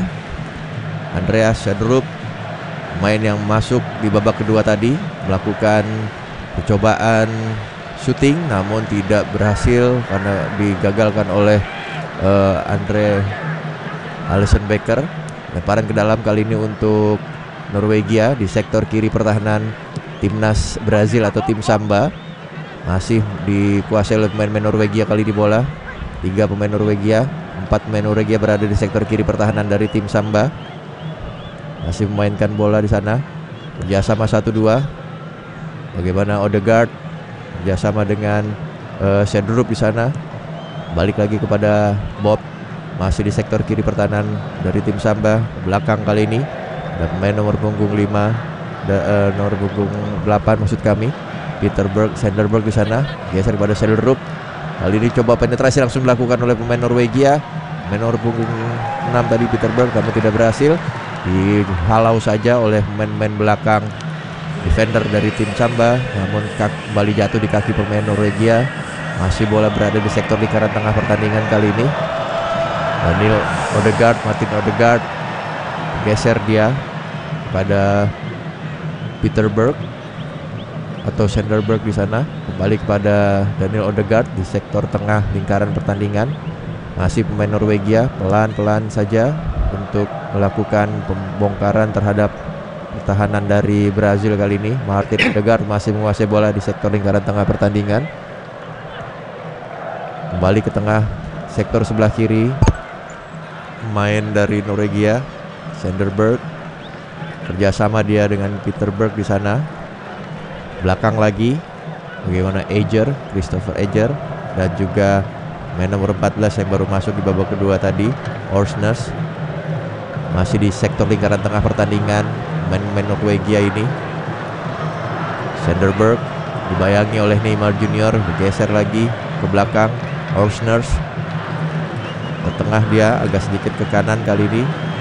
Andreas Schedrup, pemain yang masuk di babak kedua tadi, melakukan percobaan shooting namun tidak berhasil karena digagalkan oleh uh, Andre Alisson Becker. Lemparan ke dalam kali ini untuk Norwegia di sektor kiri pertahanan timnas Brazil atau tim Samba. Masih dikuasai oleh pemain-pemain Norwegia kali ini bola. Tiga pemain Norwegia, empat pemain Norwegia berada di sektor kiri pertahanan dari tim Samba. Masih memainkan bola di sana. Kerjasama satu dua. Bagaimana Odegaard kerjasama dengan uh, Schedrup di sana. Balik lagi kepada Bob. Masih di sektor kiri pertahanan dari tim Samba. Belakang kali ini ada pemain nomor punggung lima, da, uh, nomor punggung delapan maksud kami, Peter Berg, Sanderberg di sana. Geser pada Schedrup. Kali ini coba penetrasi langsung dilakukan oleh pemain Norwegia. Pemain nomor punggung enam tadi Peter Berg, namun tidak berhasil. Dihalau saja oleh pemain-pemain belakang defender dari tim Samba, namun kembali jatuh di kaki pemain Norwegia. Masih bola berada di sektor lingkaran tengah pertandingan kali ini. Daniel Odegaard, Martin Odegaard geser dia pada Peter Berg atau Sanderberg di sana. Kembali kepada Daniel Odegaard di sektor tengah lingkaran pertandingan. Masih pemain Norwegia pelan-pelan saja untuk melakukan pembongkaran terhadap pertahanan dari Brazil kali ini. Martin Odegaard masih menguasai bola di sektor lingkaran tengah pertandingan. Kembali ke tengah sektor sebelah kiri, pemain dari Norwegia Sanderberg, kerjasama dia dengan Peter Berg di sana. Belakang lagi bagaimana Eger, Christopher Eger, dan juga main nomor empat belas yang baru masuk di babak kedua tadi, Orsnes. Masih di sektor lingkaran tengah pertandingan main-main Norwegia ini. Sanderberg dibayangi oleh Neymar Junior, bergeser lagi ke belakang. Orsnes ke tengah, dia agak sedikit ke kanan kali ini.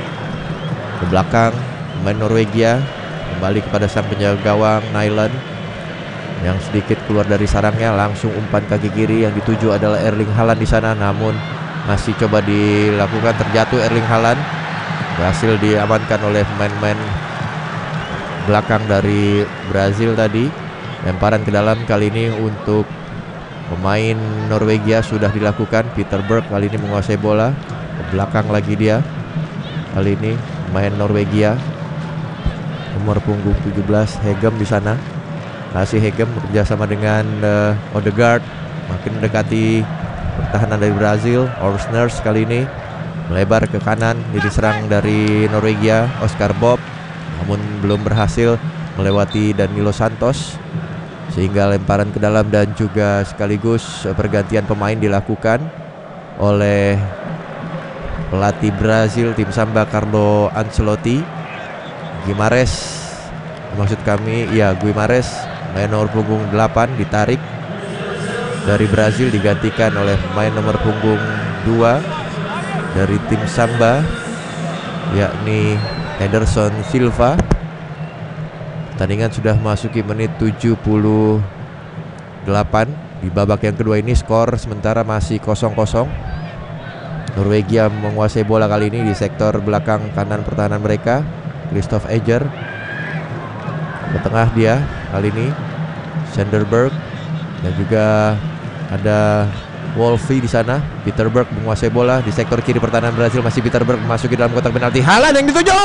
Ke belakang pemain Norwegia, kembali kepada sang penjaga gawang Nyland yang sedikit keluar dari sarangnya. Langsung umpan kaki kiri, yang dituju adalah Erling Haaland di sana, namun masih coba dilakukan, terjatuh Erling Haaland. Berhasil diamankan oleh pemain-pemain belakang dari Brazil tadi. Lemparan ke dalam kali ini untuk pemain Norwegia sudah dilakukan. Peter Berg kali ini menguasai bola. Ke belakang lagi dia. Kali ini pemain Norwegia nomor punggung tujuh belas Hegem di sana. Kasih Hegem bekerja sama dengan uh, Odegaard, makin mendekati pertahanan dari Brazil. Orsnes kali ini melebar ke kanan, jadi serang dari Norwegia Oscar Bob, namun belum berhasil melewati Danilo Santos, sehingga lemparan ke dalam dan juga sekaligus pergantian pemain dilakukan oleh pelatih Brazil tim Samba Carlo Ancelotti. Guimares, maksud kami ya Guimares, main nomor punggung delapan ditarik dari Brazil, digantikan oleh pemain nomor punggung dua dari tim Samba, yakni Ederson Silva. Pertandingan sudah memasuki menit tujuh puluh delapan. Di babak yang kedua ini skor sementara masih kosong kosong. Norwegia menguasai bola kali ini di sektor belakang kanan pertahanan mereka. Christoph Eger ke tengah dia kali ini, Sanderberg, dan juga ada Wolfie di sana. Peter Berg menguasai bola di sektor kiri pertahanan Brazil. Masih Peter Berg memasuki dalam kotak penalti. Haaland yang dituju.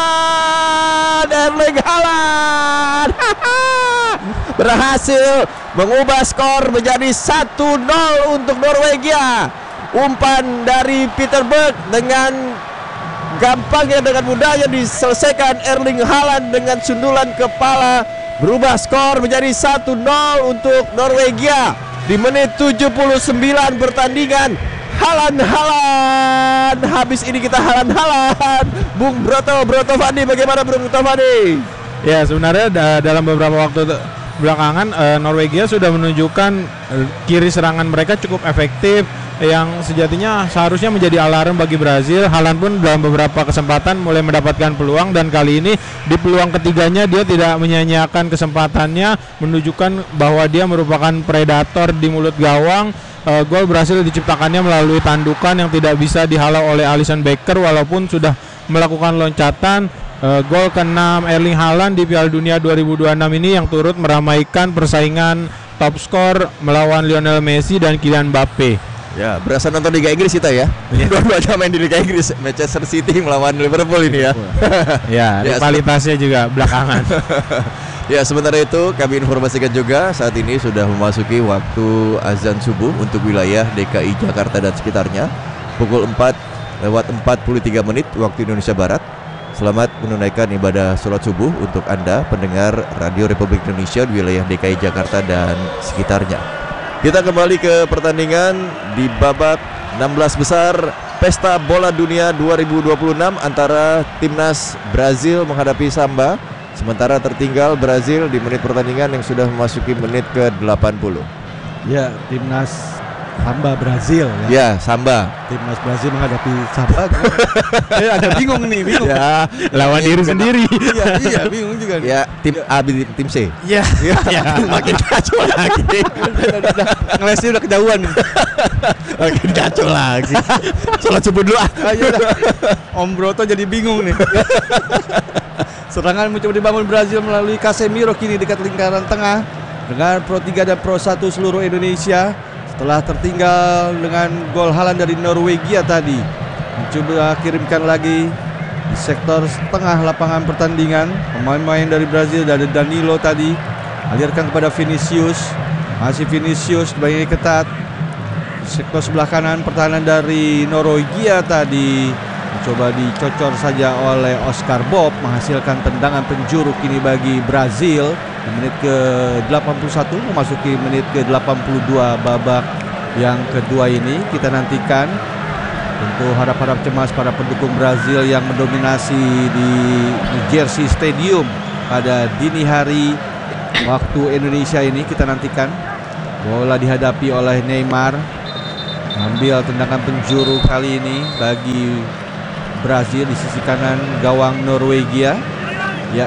Haaland, Erling Haaland berhasil mengubah skor menjadi satu nol untuk Norwegia. Umpan dari Peter Berg dengan gampangnya, dengan mudahnya diselesaikan Erling Haaland dengan sundulan kepala, berubah skor menjadi satu nol untuk Norwegia di menit tujuh puluh sembilan pertandingan. Haaland, Haaland, habis ini kita Haaland, Haaland. Bung Broto, Broto Fandi, bagaimana Bung Broto Fandi? Ya, sebenarnya da- dalam beberapa waktu te- belakangan uh, Norwegia sudah menunjukkan uh, kiri serangan mereka cukup efektif, yang sejatinya seharusnya menjadi alarm bagi Brazil. Haaland pun dalam beberapa kesempatan mulai mendapatkan peluang, dan kali ini di peluang ketiganya dia tidak menyia-nyiakan kesempatannya, menunjukkan bahwa dia merupakan predator di mulut gawang. Uh, gol berhasil diciptakannya melalui tandukan yang tidak bisa dihalau oleh Alisson Becker walaupun sudah melakukan loncatan. Uh, gol keenam Erling Haaland di Piala Dunia dua ribu dua puluh enam ini yang turut meramaikan persaingan top skor melawan Lionel Messi dan Kylian Mbappe. Ya, berasa nonton Liga Inggris kita ya. Dua-duanya main di Liga Inggris. Manchester City melawan Liverpool ini ya. Ya, rivalitasnya juga belakangan. Ya, sementara itu kami informasikan juga saat ini sudah memasuki waktu azan subuh untuk wilayah D K I Jakarta dan sekitarnya. Pukul empat lewat empat puluh tiga menit waktu Indonesia Barat. Selamat menunaikan ibadah sholat subuh untuk Anda pendengar Radio Republik Indonesia di wilayah D K I Jakarta dan sekitarnya. Kita kembali ke pertandingan di babak enam belas besar Pesta Bola Dunia dua ribu dua puluh enam antara timnas Brazil menghadapi Samba. Sementara tertinggal Brazil di menit pertandingan yang sudah memasuki menit ke delapan puluh. Ya, timnas Samba Brazil ya. Ya, Samba. Timnas Brazil menghadapi Samba. Eh, ada bingung nih, bingung. Ya, lawan diri sendiri. Iya, iya, bingung juga. Ya, tim A, tim, tim C. Ya, Ya, makin kacau lagi. Ngelesnya udah kejauhan nih. Makin kacau lagi. Sholat subuh dulu ah. Ayo dah. Om Broto jadi bingung nih. Serangan mencoba dibangun Brazil melalui Casemiro kini dekat lingkaran tengah dengan Pro tiga dan Pro satu seluruh Indonesia. Setelah tertinggal dengan gol Haaland dari Norwegia tadi, mencoba kirimkan lagi di sektor tengah lapangan pertandingan. Pemain-pemain dari Brazil, dari Danilo tadi alirkan kepada Vinicius. Masih Vinicius dibangungi ketat. Di sektor sebelah kanan pertahanan dari Norwegia tadi mencoba dicocor saja oleh Oscar Bob, menghasilkan tendangan penjuru kini bagi Brazil di menit ke delapan puluh satu memasuki menit ke delapan puluh dua babak yang kedua ini. Kita nantikan tentu harap-harap cemas para pendukung Brazil yang mendominasi di New Jersey Stadium pada dini hari waktu Indonesia ini. Kita nantikan bola dihadapi oleh Neymar, ambil tendangan penjuru kali ini bagi Brazil di sisi kanan gawang Norwegia. Ya,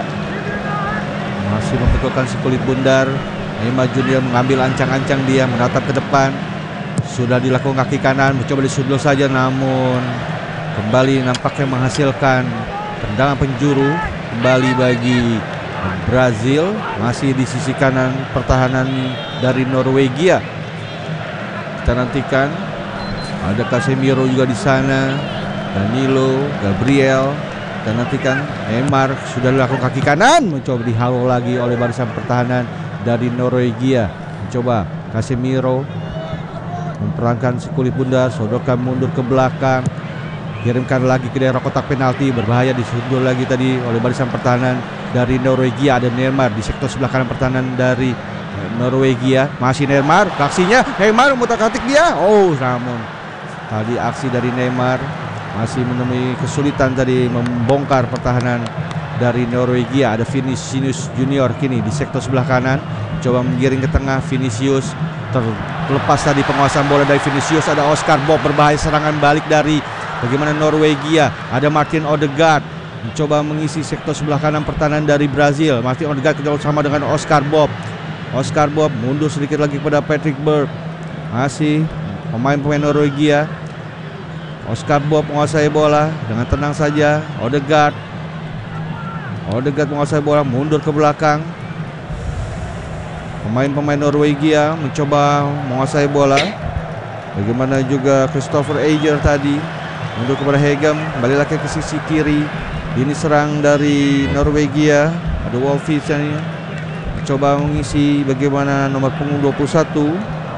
masih membetulkan si kulit bundar. Neymar Junior mengambil ancang-ancang, dia menatap ke depan. Sudah dilakukan kaki kanan, mencoba disundul saja, namun kembali nampaknya menghasilkan tendangan penjuru kembali bagi Brazil. Masih di sisi kanan pertahanan dari Norwegia. Kita nantikan ada Casemiro juga di sana, Danilo, Gabriel. Dan nantikan Neymar sudah dilakukan kaki kanan, mencoba dihalau lagi oleh barisan pertahanan dari Norwegia. Mencoba Casemiro memperankan si kulit bundar, sodorkan mundur ke belakang, kirimkan lagi ke daerah kotak penalti, berbahaya, disundul lagi tadi oleh barisan pertahanan dari Norwegia. Ada Neymar di sektor sebelah kanan pertahanan dari Norwegia. Masih Neymar, aksinya Neymar memutar-atik dia. Oh, namun tadi aksi dari Neymar masih menemui kesulitan tadi membongkar pertahanan dari Norwegia. Ada Vinicius Junior kini di sektor sebelah kanan, coba menggiring ke tengah. Vinicius terlepas tadi penguasaan bola dari Vinicius. Ada Oscar Bob, berbahaya serangan balik dari bagaimana Norwegia. Ada Martin Odegaard mencoba mengisi sektor sebelah kanan pertahanan dari Brazil. Martin Odegaard kerja sama dengan Oscar Bob. Oscar Bob mundur sedikit lagi kepada Patrick Berg. Masih pemain-pemain Norwegia. Oscar Bob menguasai bola dengan tenang saja. Odegaard Odegaard menguasai bola, mundur ke belakang. Pemain-pemain Norwegia mencoba menguasai bola. Bagaimana juga Christopher Ajer tadi, mundur kepada Hegem, kembali lagi ke sisi kiri. Ini serang dari Norwegia. Ada Wolfis ini mencoba mengisi bagaimana nomor punggung dua puluh satu.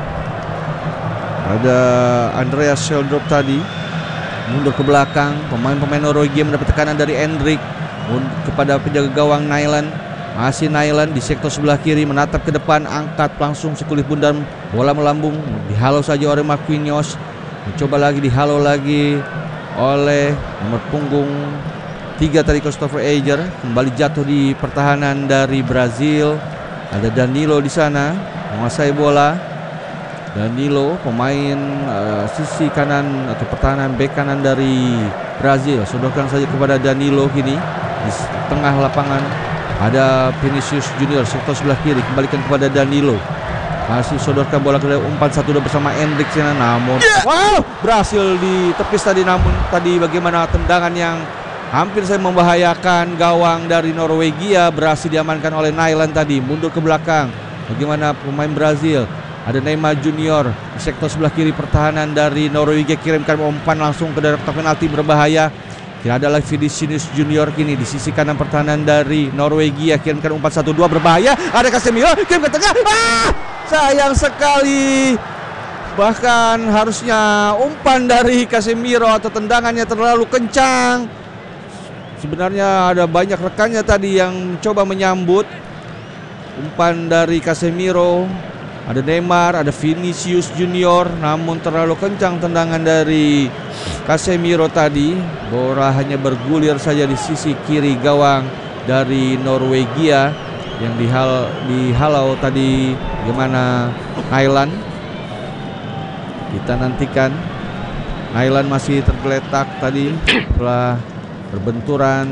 Ada Andreas Sheldrop tadi mundur ke belakang. Pemain-pemain Norwegia mendapat tekanan dari Endrik kepada penjaga gawang Nyland. Masih Nyland di sektor sebelah kiri menatap ke depan, angkat langsung sekulit bundar, bola melambung, dihalau saja oleh Marquinhos. Mencoba lagi, dihalau lagi oleh nomor punggung tiga tadi Christopher Eger. Kembali jatuh di pertahanan dari Brazil. Ada Danilo di sana menguasai bola. Danilo pemain uh, sisi kanan atau pertahanan bek kanan dari Brazil. Sodorkan saja kepada Danilo kini di tengah lapangan. Ada Vinicius Junior sektor sebelah kiri, kembalikan kepada Danilo. Masih sodorkan bola ke umpan satu dua bersama Endrik sana, namun wow, berhasil ditepis tadi. Namun tadi bagaimana tendangan yang hampir saya membahayakan gawang dari Norwegia berhasil diamankan oleh Nyland tadi. Mundur ke belakang. Bagaimana pemain Brazil? Ada Neymar Junior di sektor sebelah kiri pertahanan dari Norwegia, kirimkan umpan langsung ke daerah kotak penalti berbahaya. Tidak ada lagi Vinicius Junior kini di sisi kanan pertahanan dari Norwegia, kirimkan umpan satu dua berbahaya. Ada Casemiro, kirim ke tengah. Ah, sayang sekali. Bahkan harusnya umpan dari Casemiro atau tendangannya terlalu kencang. Sebenarnya ada banyak rekannya tadi yang coba menyambut umpan dari Casemiro. Ada Neymar, ada Vinicius Junior, namun terlalu kencang tendangan dari Casemiro tadi. Bola hanya bergulir saja di sisi kiri gawang dari Norwegia yang dihal, dihalau tadi bagaimana Nyland. Kita nantikan. Nyland masih tergeletak tadi setelah berbenturan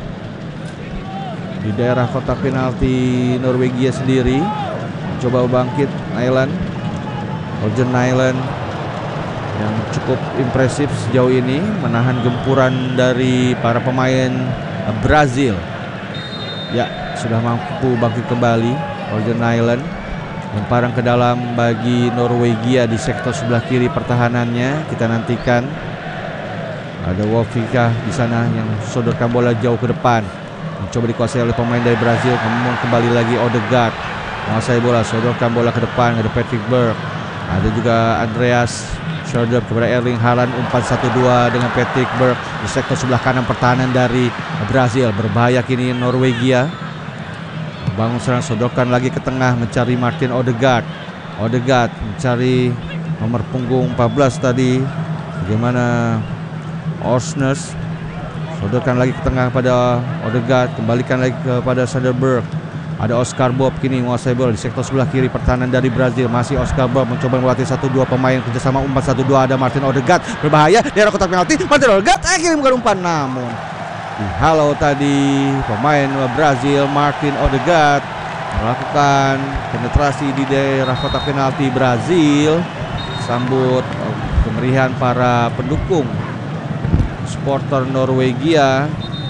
di daerah kotak penalti Norwegia sendiri. Coba bangkit Nyland, Orjan Nyland yang cukup impresif sejauh ini menahan gempuran dari para pemain Brazil. Ya, sudah mampu bangkit kembali Orjan Nyland. Lemparan ke dalam bagi Norwegia di sektor sebelah kiri pertahanannya. Kita nantikan. Ada Wolfika di sana yang sodorkan bola jauh ke depan. Mencoba dikuasai oleh pemain dari Brazil. Kemudian kembali lagi Odegaard menguasai bola, sodorkan bola ke depan. Ada Patrick Berg, ada juga Andreas Sheldrop kepada Erling Haaland. Umpan satu dua dengan Patrick Berg di sektor sebelah kanan pertahanan dari Brazil. Berbahaya kini Norwegia. Bangun serang, sodorkan lagi ke tengah mencari Martin Odegaard. Odegaard mencari nomor punggung empat belas tadi. Bagaimana Orsnes, sodorkan lagi ke tengah pada Odegaard, kembalikan lagi kepada Sander Berg. Ada Oscar Bob kini menguasai bola di sektor sebelah kiri pertahanan dari Brazil. Masih Oscar Bob mencoba melatih satu dua pemain kerjasama umpan satu dua. Ada Martin Odegaard, berbahaya di arah kotak penalti. Martin Odegaard akhirnya bukan umpan, namun dihalau tadi pemain Brazil. Martin Odegaard melakukan penetrasi di daerah kotak penalti Brazil. Sambut kemeriahan para pendukung supporter Norwegia.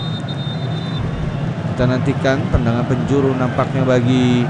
Kita nantikan tendangan penjuru nampaknya bagi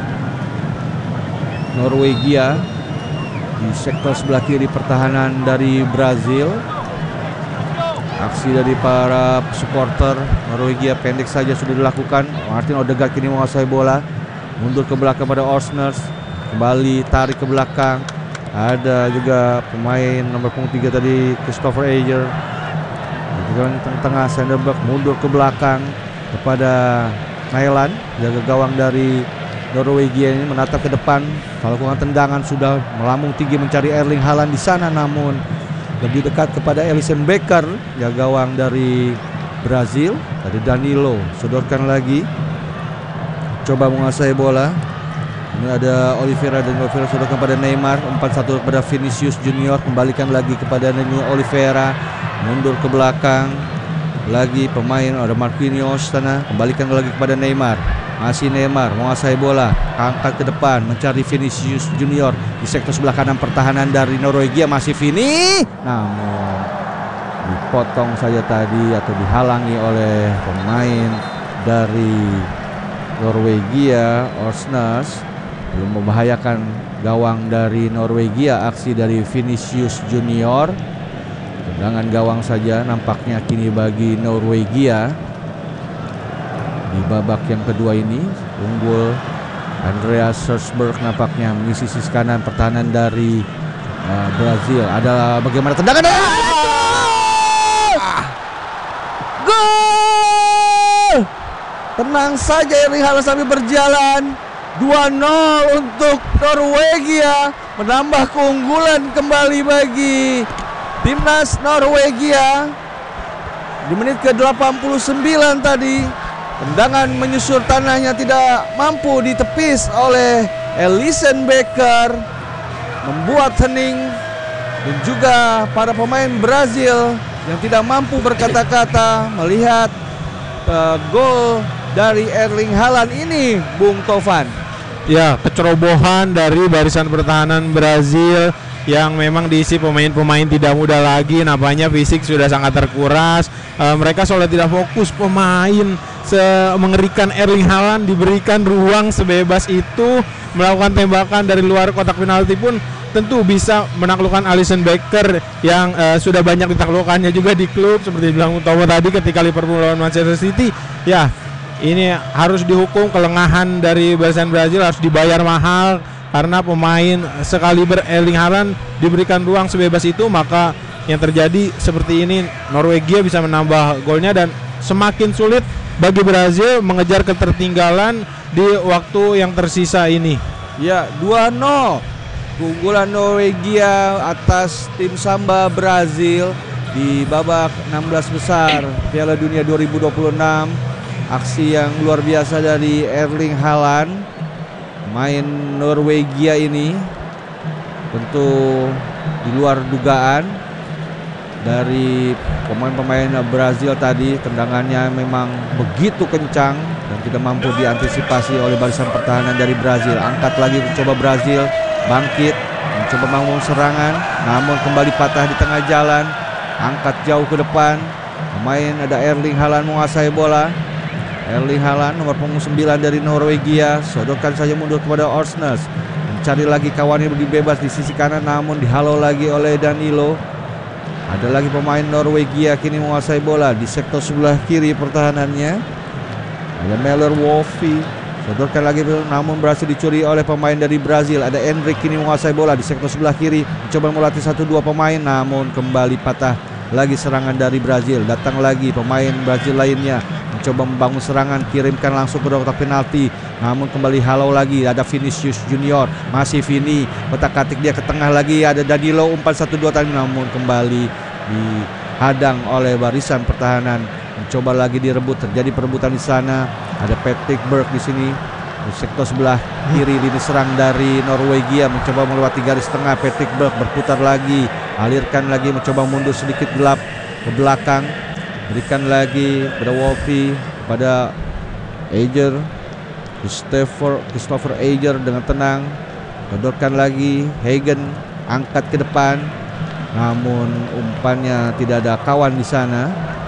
Norwegia di sektor sebelah kiri pertahanan dari Brazil. Aksi dari para supporter Norwegia pendek saja sudah dilakukan. Martin Odegaard kini menguasai bola, mundur ke belakang pada Orsnes, kembali tarik ke belakang. Ada juga pemain nomor punggung tiga tadi Christopher Eger. Di tengah Sanderberg mundur ke belakang kepada Nyland, jaga gawang dari Norwegia ini menatap ke depan. Kalau kurang tendangan sudah melambung tinggi mencari Erling Haaland di sana, namun lebih dekat kepada Alisson Becker, jaga gawang dari Brazil. Tadi Danilo sodorkan lagi, coba menguasai bola. Ini ada Oliveira dan Oliveira sodorkan pada Neymar. Umpan satu kepada Vinicius Junior, kembalikan lagi kepada Oliveira, mundur ke belakang. Lagi pemain ada Marquinhos sana, kembalikan lagi kepada Neymar. Masih Neymar menguasai bola, angkat ke depan mencari Vinicius Junior di sektor sebelah kanan pertahanan dari Norwegia. Masih Vini, namun dipotong saja tadi atau dihalangi oleh pemain dari Norwegia. Orsnes belum membahayakan gawang dari Norwegia. Aksi dari Vinicius Junior, tendangan gawang saja nampaknya kini bagi Norwegia di babak yang kedua ini. Unggul Andreas Schwarzberg nampaknya mengisi sisi kanan pertahanan dari uh, Brazil. Ada bagaimana tendangan? Gol! Tenang saja Erling Haaland sambil berjalan. dua nol untuk Norwegia, menambah keunggulan kembali bagi timnas Norwegia. Di menit ke delapan puluh sembilan tadi, tendangan menyusur tanahnya tidak mampu ditepis oleh Alisson Becker, membuat hening dan juga para pemain Brazil yang tidak mampu berkata-kata melihat uh, gol dari Erling Haaland ini, Bung Tovan. Ya, kecerobohan dari barisan pertahanan Brazil yang memang diisi pemain-pemain tidak muda lagi, nampaknya fisik sudah sangat terkuras. E, mereka soalnya tidak fokus, pemain semengerikan Erling Haaland diberikan ruang sebebas itu melakukan tembakan dari luar kotak penalti pun tentu bisa menaklukkan Alisson Becker yang e, sudah banyak ditaklukkannya juga di klub seperti bilang Utomo tadi ketika Liverpool lawan Manchester City. Ya, ini harus dihukum, kelengahan dari barisan Brazil harus dibayar mahal. Karena pemain sekaliber Erling Haaland diberikan ruang sebebas itu, maka yang terjadi seperti ini, Norwegia bisa menambah golnya dan semakin sulit bagi Brazil mengejar ketertinggalan di waktu yang tersisa ini. Ya, dua nol keunggulan Norwegia atas tim Samba Brazil di babak enam belas besar Piala Dunia dua ribu dua puluh enam. Aksi yang luar biasa dari Erling Haaland, main Norwegia ini tentu di luar dugaan dari pemain-pemain Brazil tadi. Tendangannya memang begitu kencang dan tidak mampu diantisipasi oleh barisan pertahanan dari Brazil. Angkat lagi mencoba Brazil bangkit, mencoba membangun serangan, namun kembali patah di tengah jalan. Angkat jauh ke depan, pemain ada Erling Haaland menguasai bola. Erling Haaland nomor punggung sembilan dari Norwegia sodorkan saja mundur kepada Orsnes, mencari lagi kawannya lebih bebas di sisi kanan, namun dihalau lagi oleh Danilo. Ada lagi pemain Norwegia kini menguasai bola di sektor sebelah kiri pertahanannya. Ada Miller Wolfi, sodorkan lagi namun berhasil dicuri oleh pemain dari Brazil. Ada Endrick kini menguasai bola di sektor sebelah kiri, mencoba melatih satu dua pemain, namun kembali patah lagi serangan dari Brazil. Datang lagi pemain Brazil lainnya, mencoba membangun serangan, kirimkan langsung ke kotak penalti, namun kembali halau lagi. Ada Vinicius Junior, masih Vini, kotak-katik dia ke tengah lagi. Ada Danilo umpan satu dua tadi, namun kembali dihadang oleh barisan pertahanan. Mencoba lagi direbut, terjadi perebutan di sana. Ada Patrick Berg di sini di sektor sebelah kiri lini serang dari Norwegia, mencoba melewati garis tengah. Patrick Berg berputar lagi, alirkan lagi, mencoba mundur sedikit gelap ke belakang, berikan lagi pada Wolfi, pada Ager, Christopher Christopher Ager dengan tenang, sodorkan lagi. Hagen angkat ke depan, namun umpannya tidak ada kawan di sana.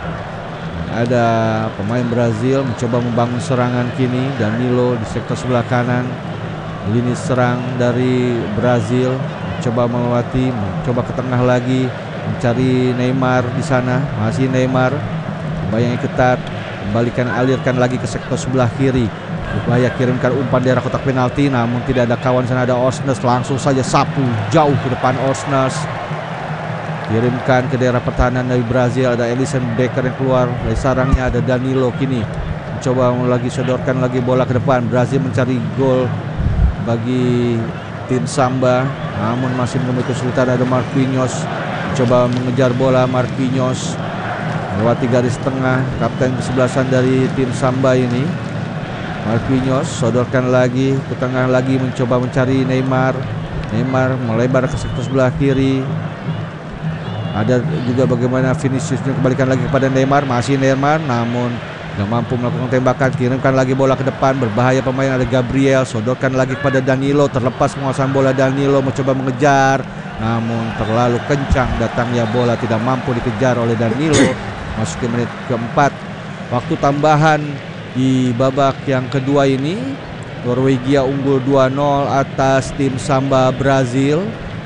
Ada pemain Brazil mencoba membangun serangan kini. Danilo di sektor sebelah kanan, lini serang dari Brazil mencoba melewati, mencoba ke tengah lagi, mencari Neymar di sana. Masih Neymar, bayangnya ketat, kembalikan, alirkan lagi ke sektor sebelah kiri. Upaya kirimkan umpan daerah kotak penalti, namun tidak ada kawan sana. Ada Orsnes, langsung saja sapu jauh ke depan Orsnes, kirimkan ke daerah pertahanan dari Brazil. Ada Alisson Becker yang keluar dari sarangnya. Ada Danilo kini mencoba lagi sodorkan lagi bola ke depan. Brazil mencari gol bagi tim Samba, namun masih menemui kesulitan. Ada Marquinhos mencoba mengejar bola. Marquinhos melewati garis tengah, kapten kesebelasan dari tim Samba ini. Marquinhos sodorkan lagi ke tengah lagi, mencoba mencari Neymar. Neymar melebar ke sektor sebelah kiri. Ada juga bagaimana Vinicius kembalikan lagi kepada Neymar. Masih Neymar, namun tidak mampu melakukan tembakan. Kirimkan lagi bola ke depan, berbahaya pemain. Ada Gabriel, sodorkan lagi kepada Danilo. Terlepas penguasaan bola, Danilo mencoba mengejar, namun terlalu kencang datangnya bola, tidak mampu dikejar oleh Danilo. Masuk ke menit keempat, waktu tambahan di babak yang kedua ini. Norwegia unggul dua nol atas tim Samba Brazil.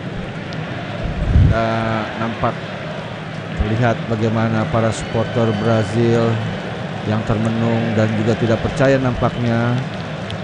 Uh, nampak terlihat bagaimana para supporter Brazil yang termenung dan juga tidak percaya nampaknya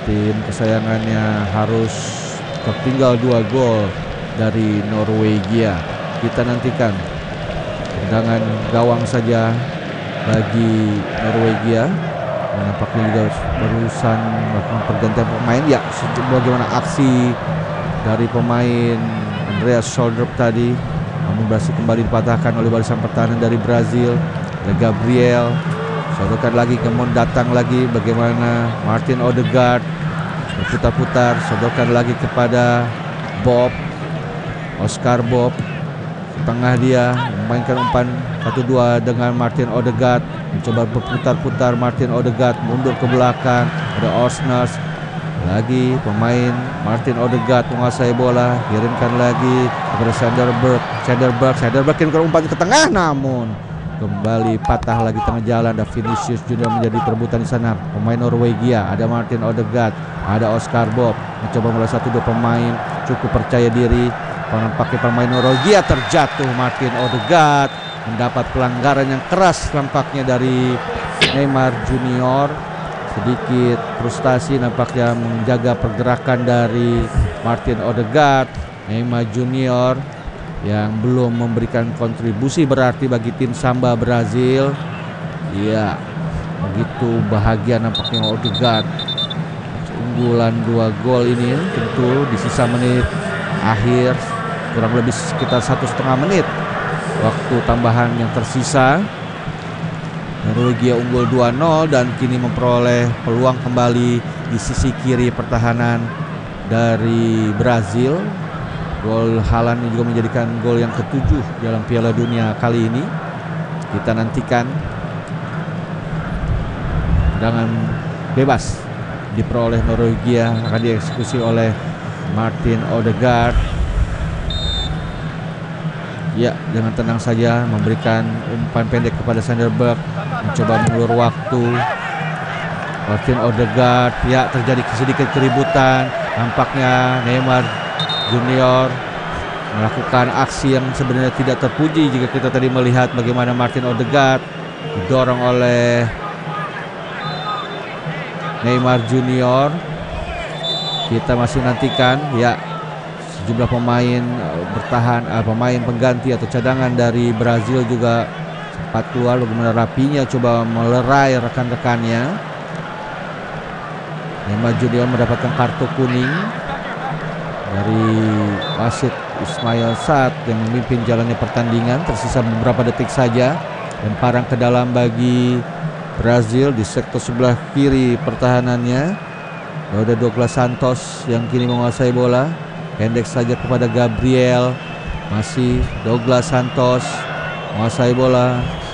tim kesayangannya harus tertinggal dua gol dari Norwegia. Kita nantikan tendangan gawang saja bagi Norwegia. Nampaknya juga barusan melakukan pergantian pemain. Ya, bagaimana aksi dari pemain Andreas Schöldrup tadi, namun berhasil kembali dipatahkan oleh barisan pertahanan dari Brazil. Ada Gabriel, sodorkan lagi, kemudian datang lagi bagaimana Martin Odegaard berputar-putar, sodorkan lagi kepada Bob, Oscar Bob, tengah dia memainkan umpan satu dua dengan Martin Odegaard, mencoba berputar-putar. Martin Odegaard mundur ke belakang, ada Osners lagi, pemain Martin Odegaard menguasai bola, kirimkan lagi kepada Sanderberg. Sanderberg, Sanderberg kirimkan umpan ke tengah, namun kembali patah lagi tengah jalan. Ada Vinicius Junior menjadi perebutan di sana. Pemain Norwegia, ada Martin Odegaard, ada Oscar Bob, mencoba mulai satu dua pemain cukup percaya diri. Nampaknya pemain Norwegia terjatuh. Martin Odegaard mendapat pelanggaran yang keras nampaknya dari Neymar Junior. Sedikit frustasi nampaknya menjaga pergerakan dari Martin Odegaard. Neymar Junior yang belum memberikan kontribusi berarti bagi tim Samba Brazil. Iya, begitu bahagia nampaknya Odegaard. Unggulan dua gol ini tentu di sisa menit akhir, kurang lebih sekitar satu setengah menit waktu tambahan yang tersisa. Norwegia unggul dua nol dan kini memperoleh peluang kembali di sisi kiri pertahanan dari Brazil. Gol Haaland juga menjadikan gol yang ketujuh dalam Piala Dunia kali ini. Kita nantikan tendangan bebas diperoleh Norwegia, akan dieksekusi oleh Martin Odegaard. Ya, dengan tenang saja memberikan umpan pendek kepada Sanderberg, mencoba mengulur waktu. Martin Odegaard, ya terjadi sedikit keributan. Nampaknya Neymar Junior melakukan aksi yang sebenarnya tidak terpuji jika kita tadi melihat bagaimana Martin Odegaard didorong oleh Neymar Junior. Kita masih nantikan ya sejumlah pemain bertahan, uh, pemain pengganti atau cadangan dari Brazil juga sempat keluar. Bagaimana rapinya coba melerai rekan-rekannya. Neymar Junior mendapatkan kartu kuning dari wasit Ismail Saad yang memimpin jalannya pertandingan. Tersisa beberapa detik saja, lemparan ke dalam bagi Brazil di sektor sebelah kiri pertahanannya. Ada Douglas Santos yang kini menguasai bola. Pendek saja kepada Gabriel. Masih Douglas Santos menguasai bola.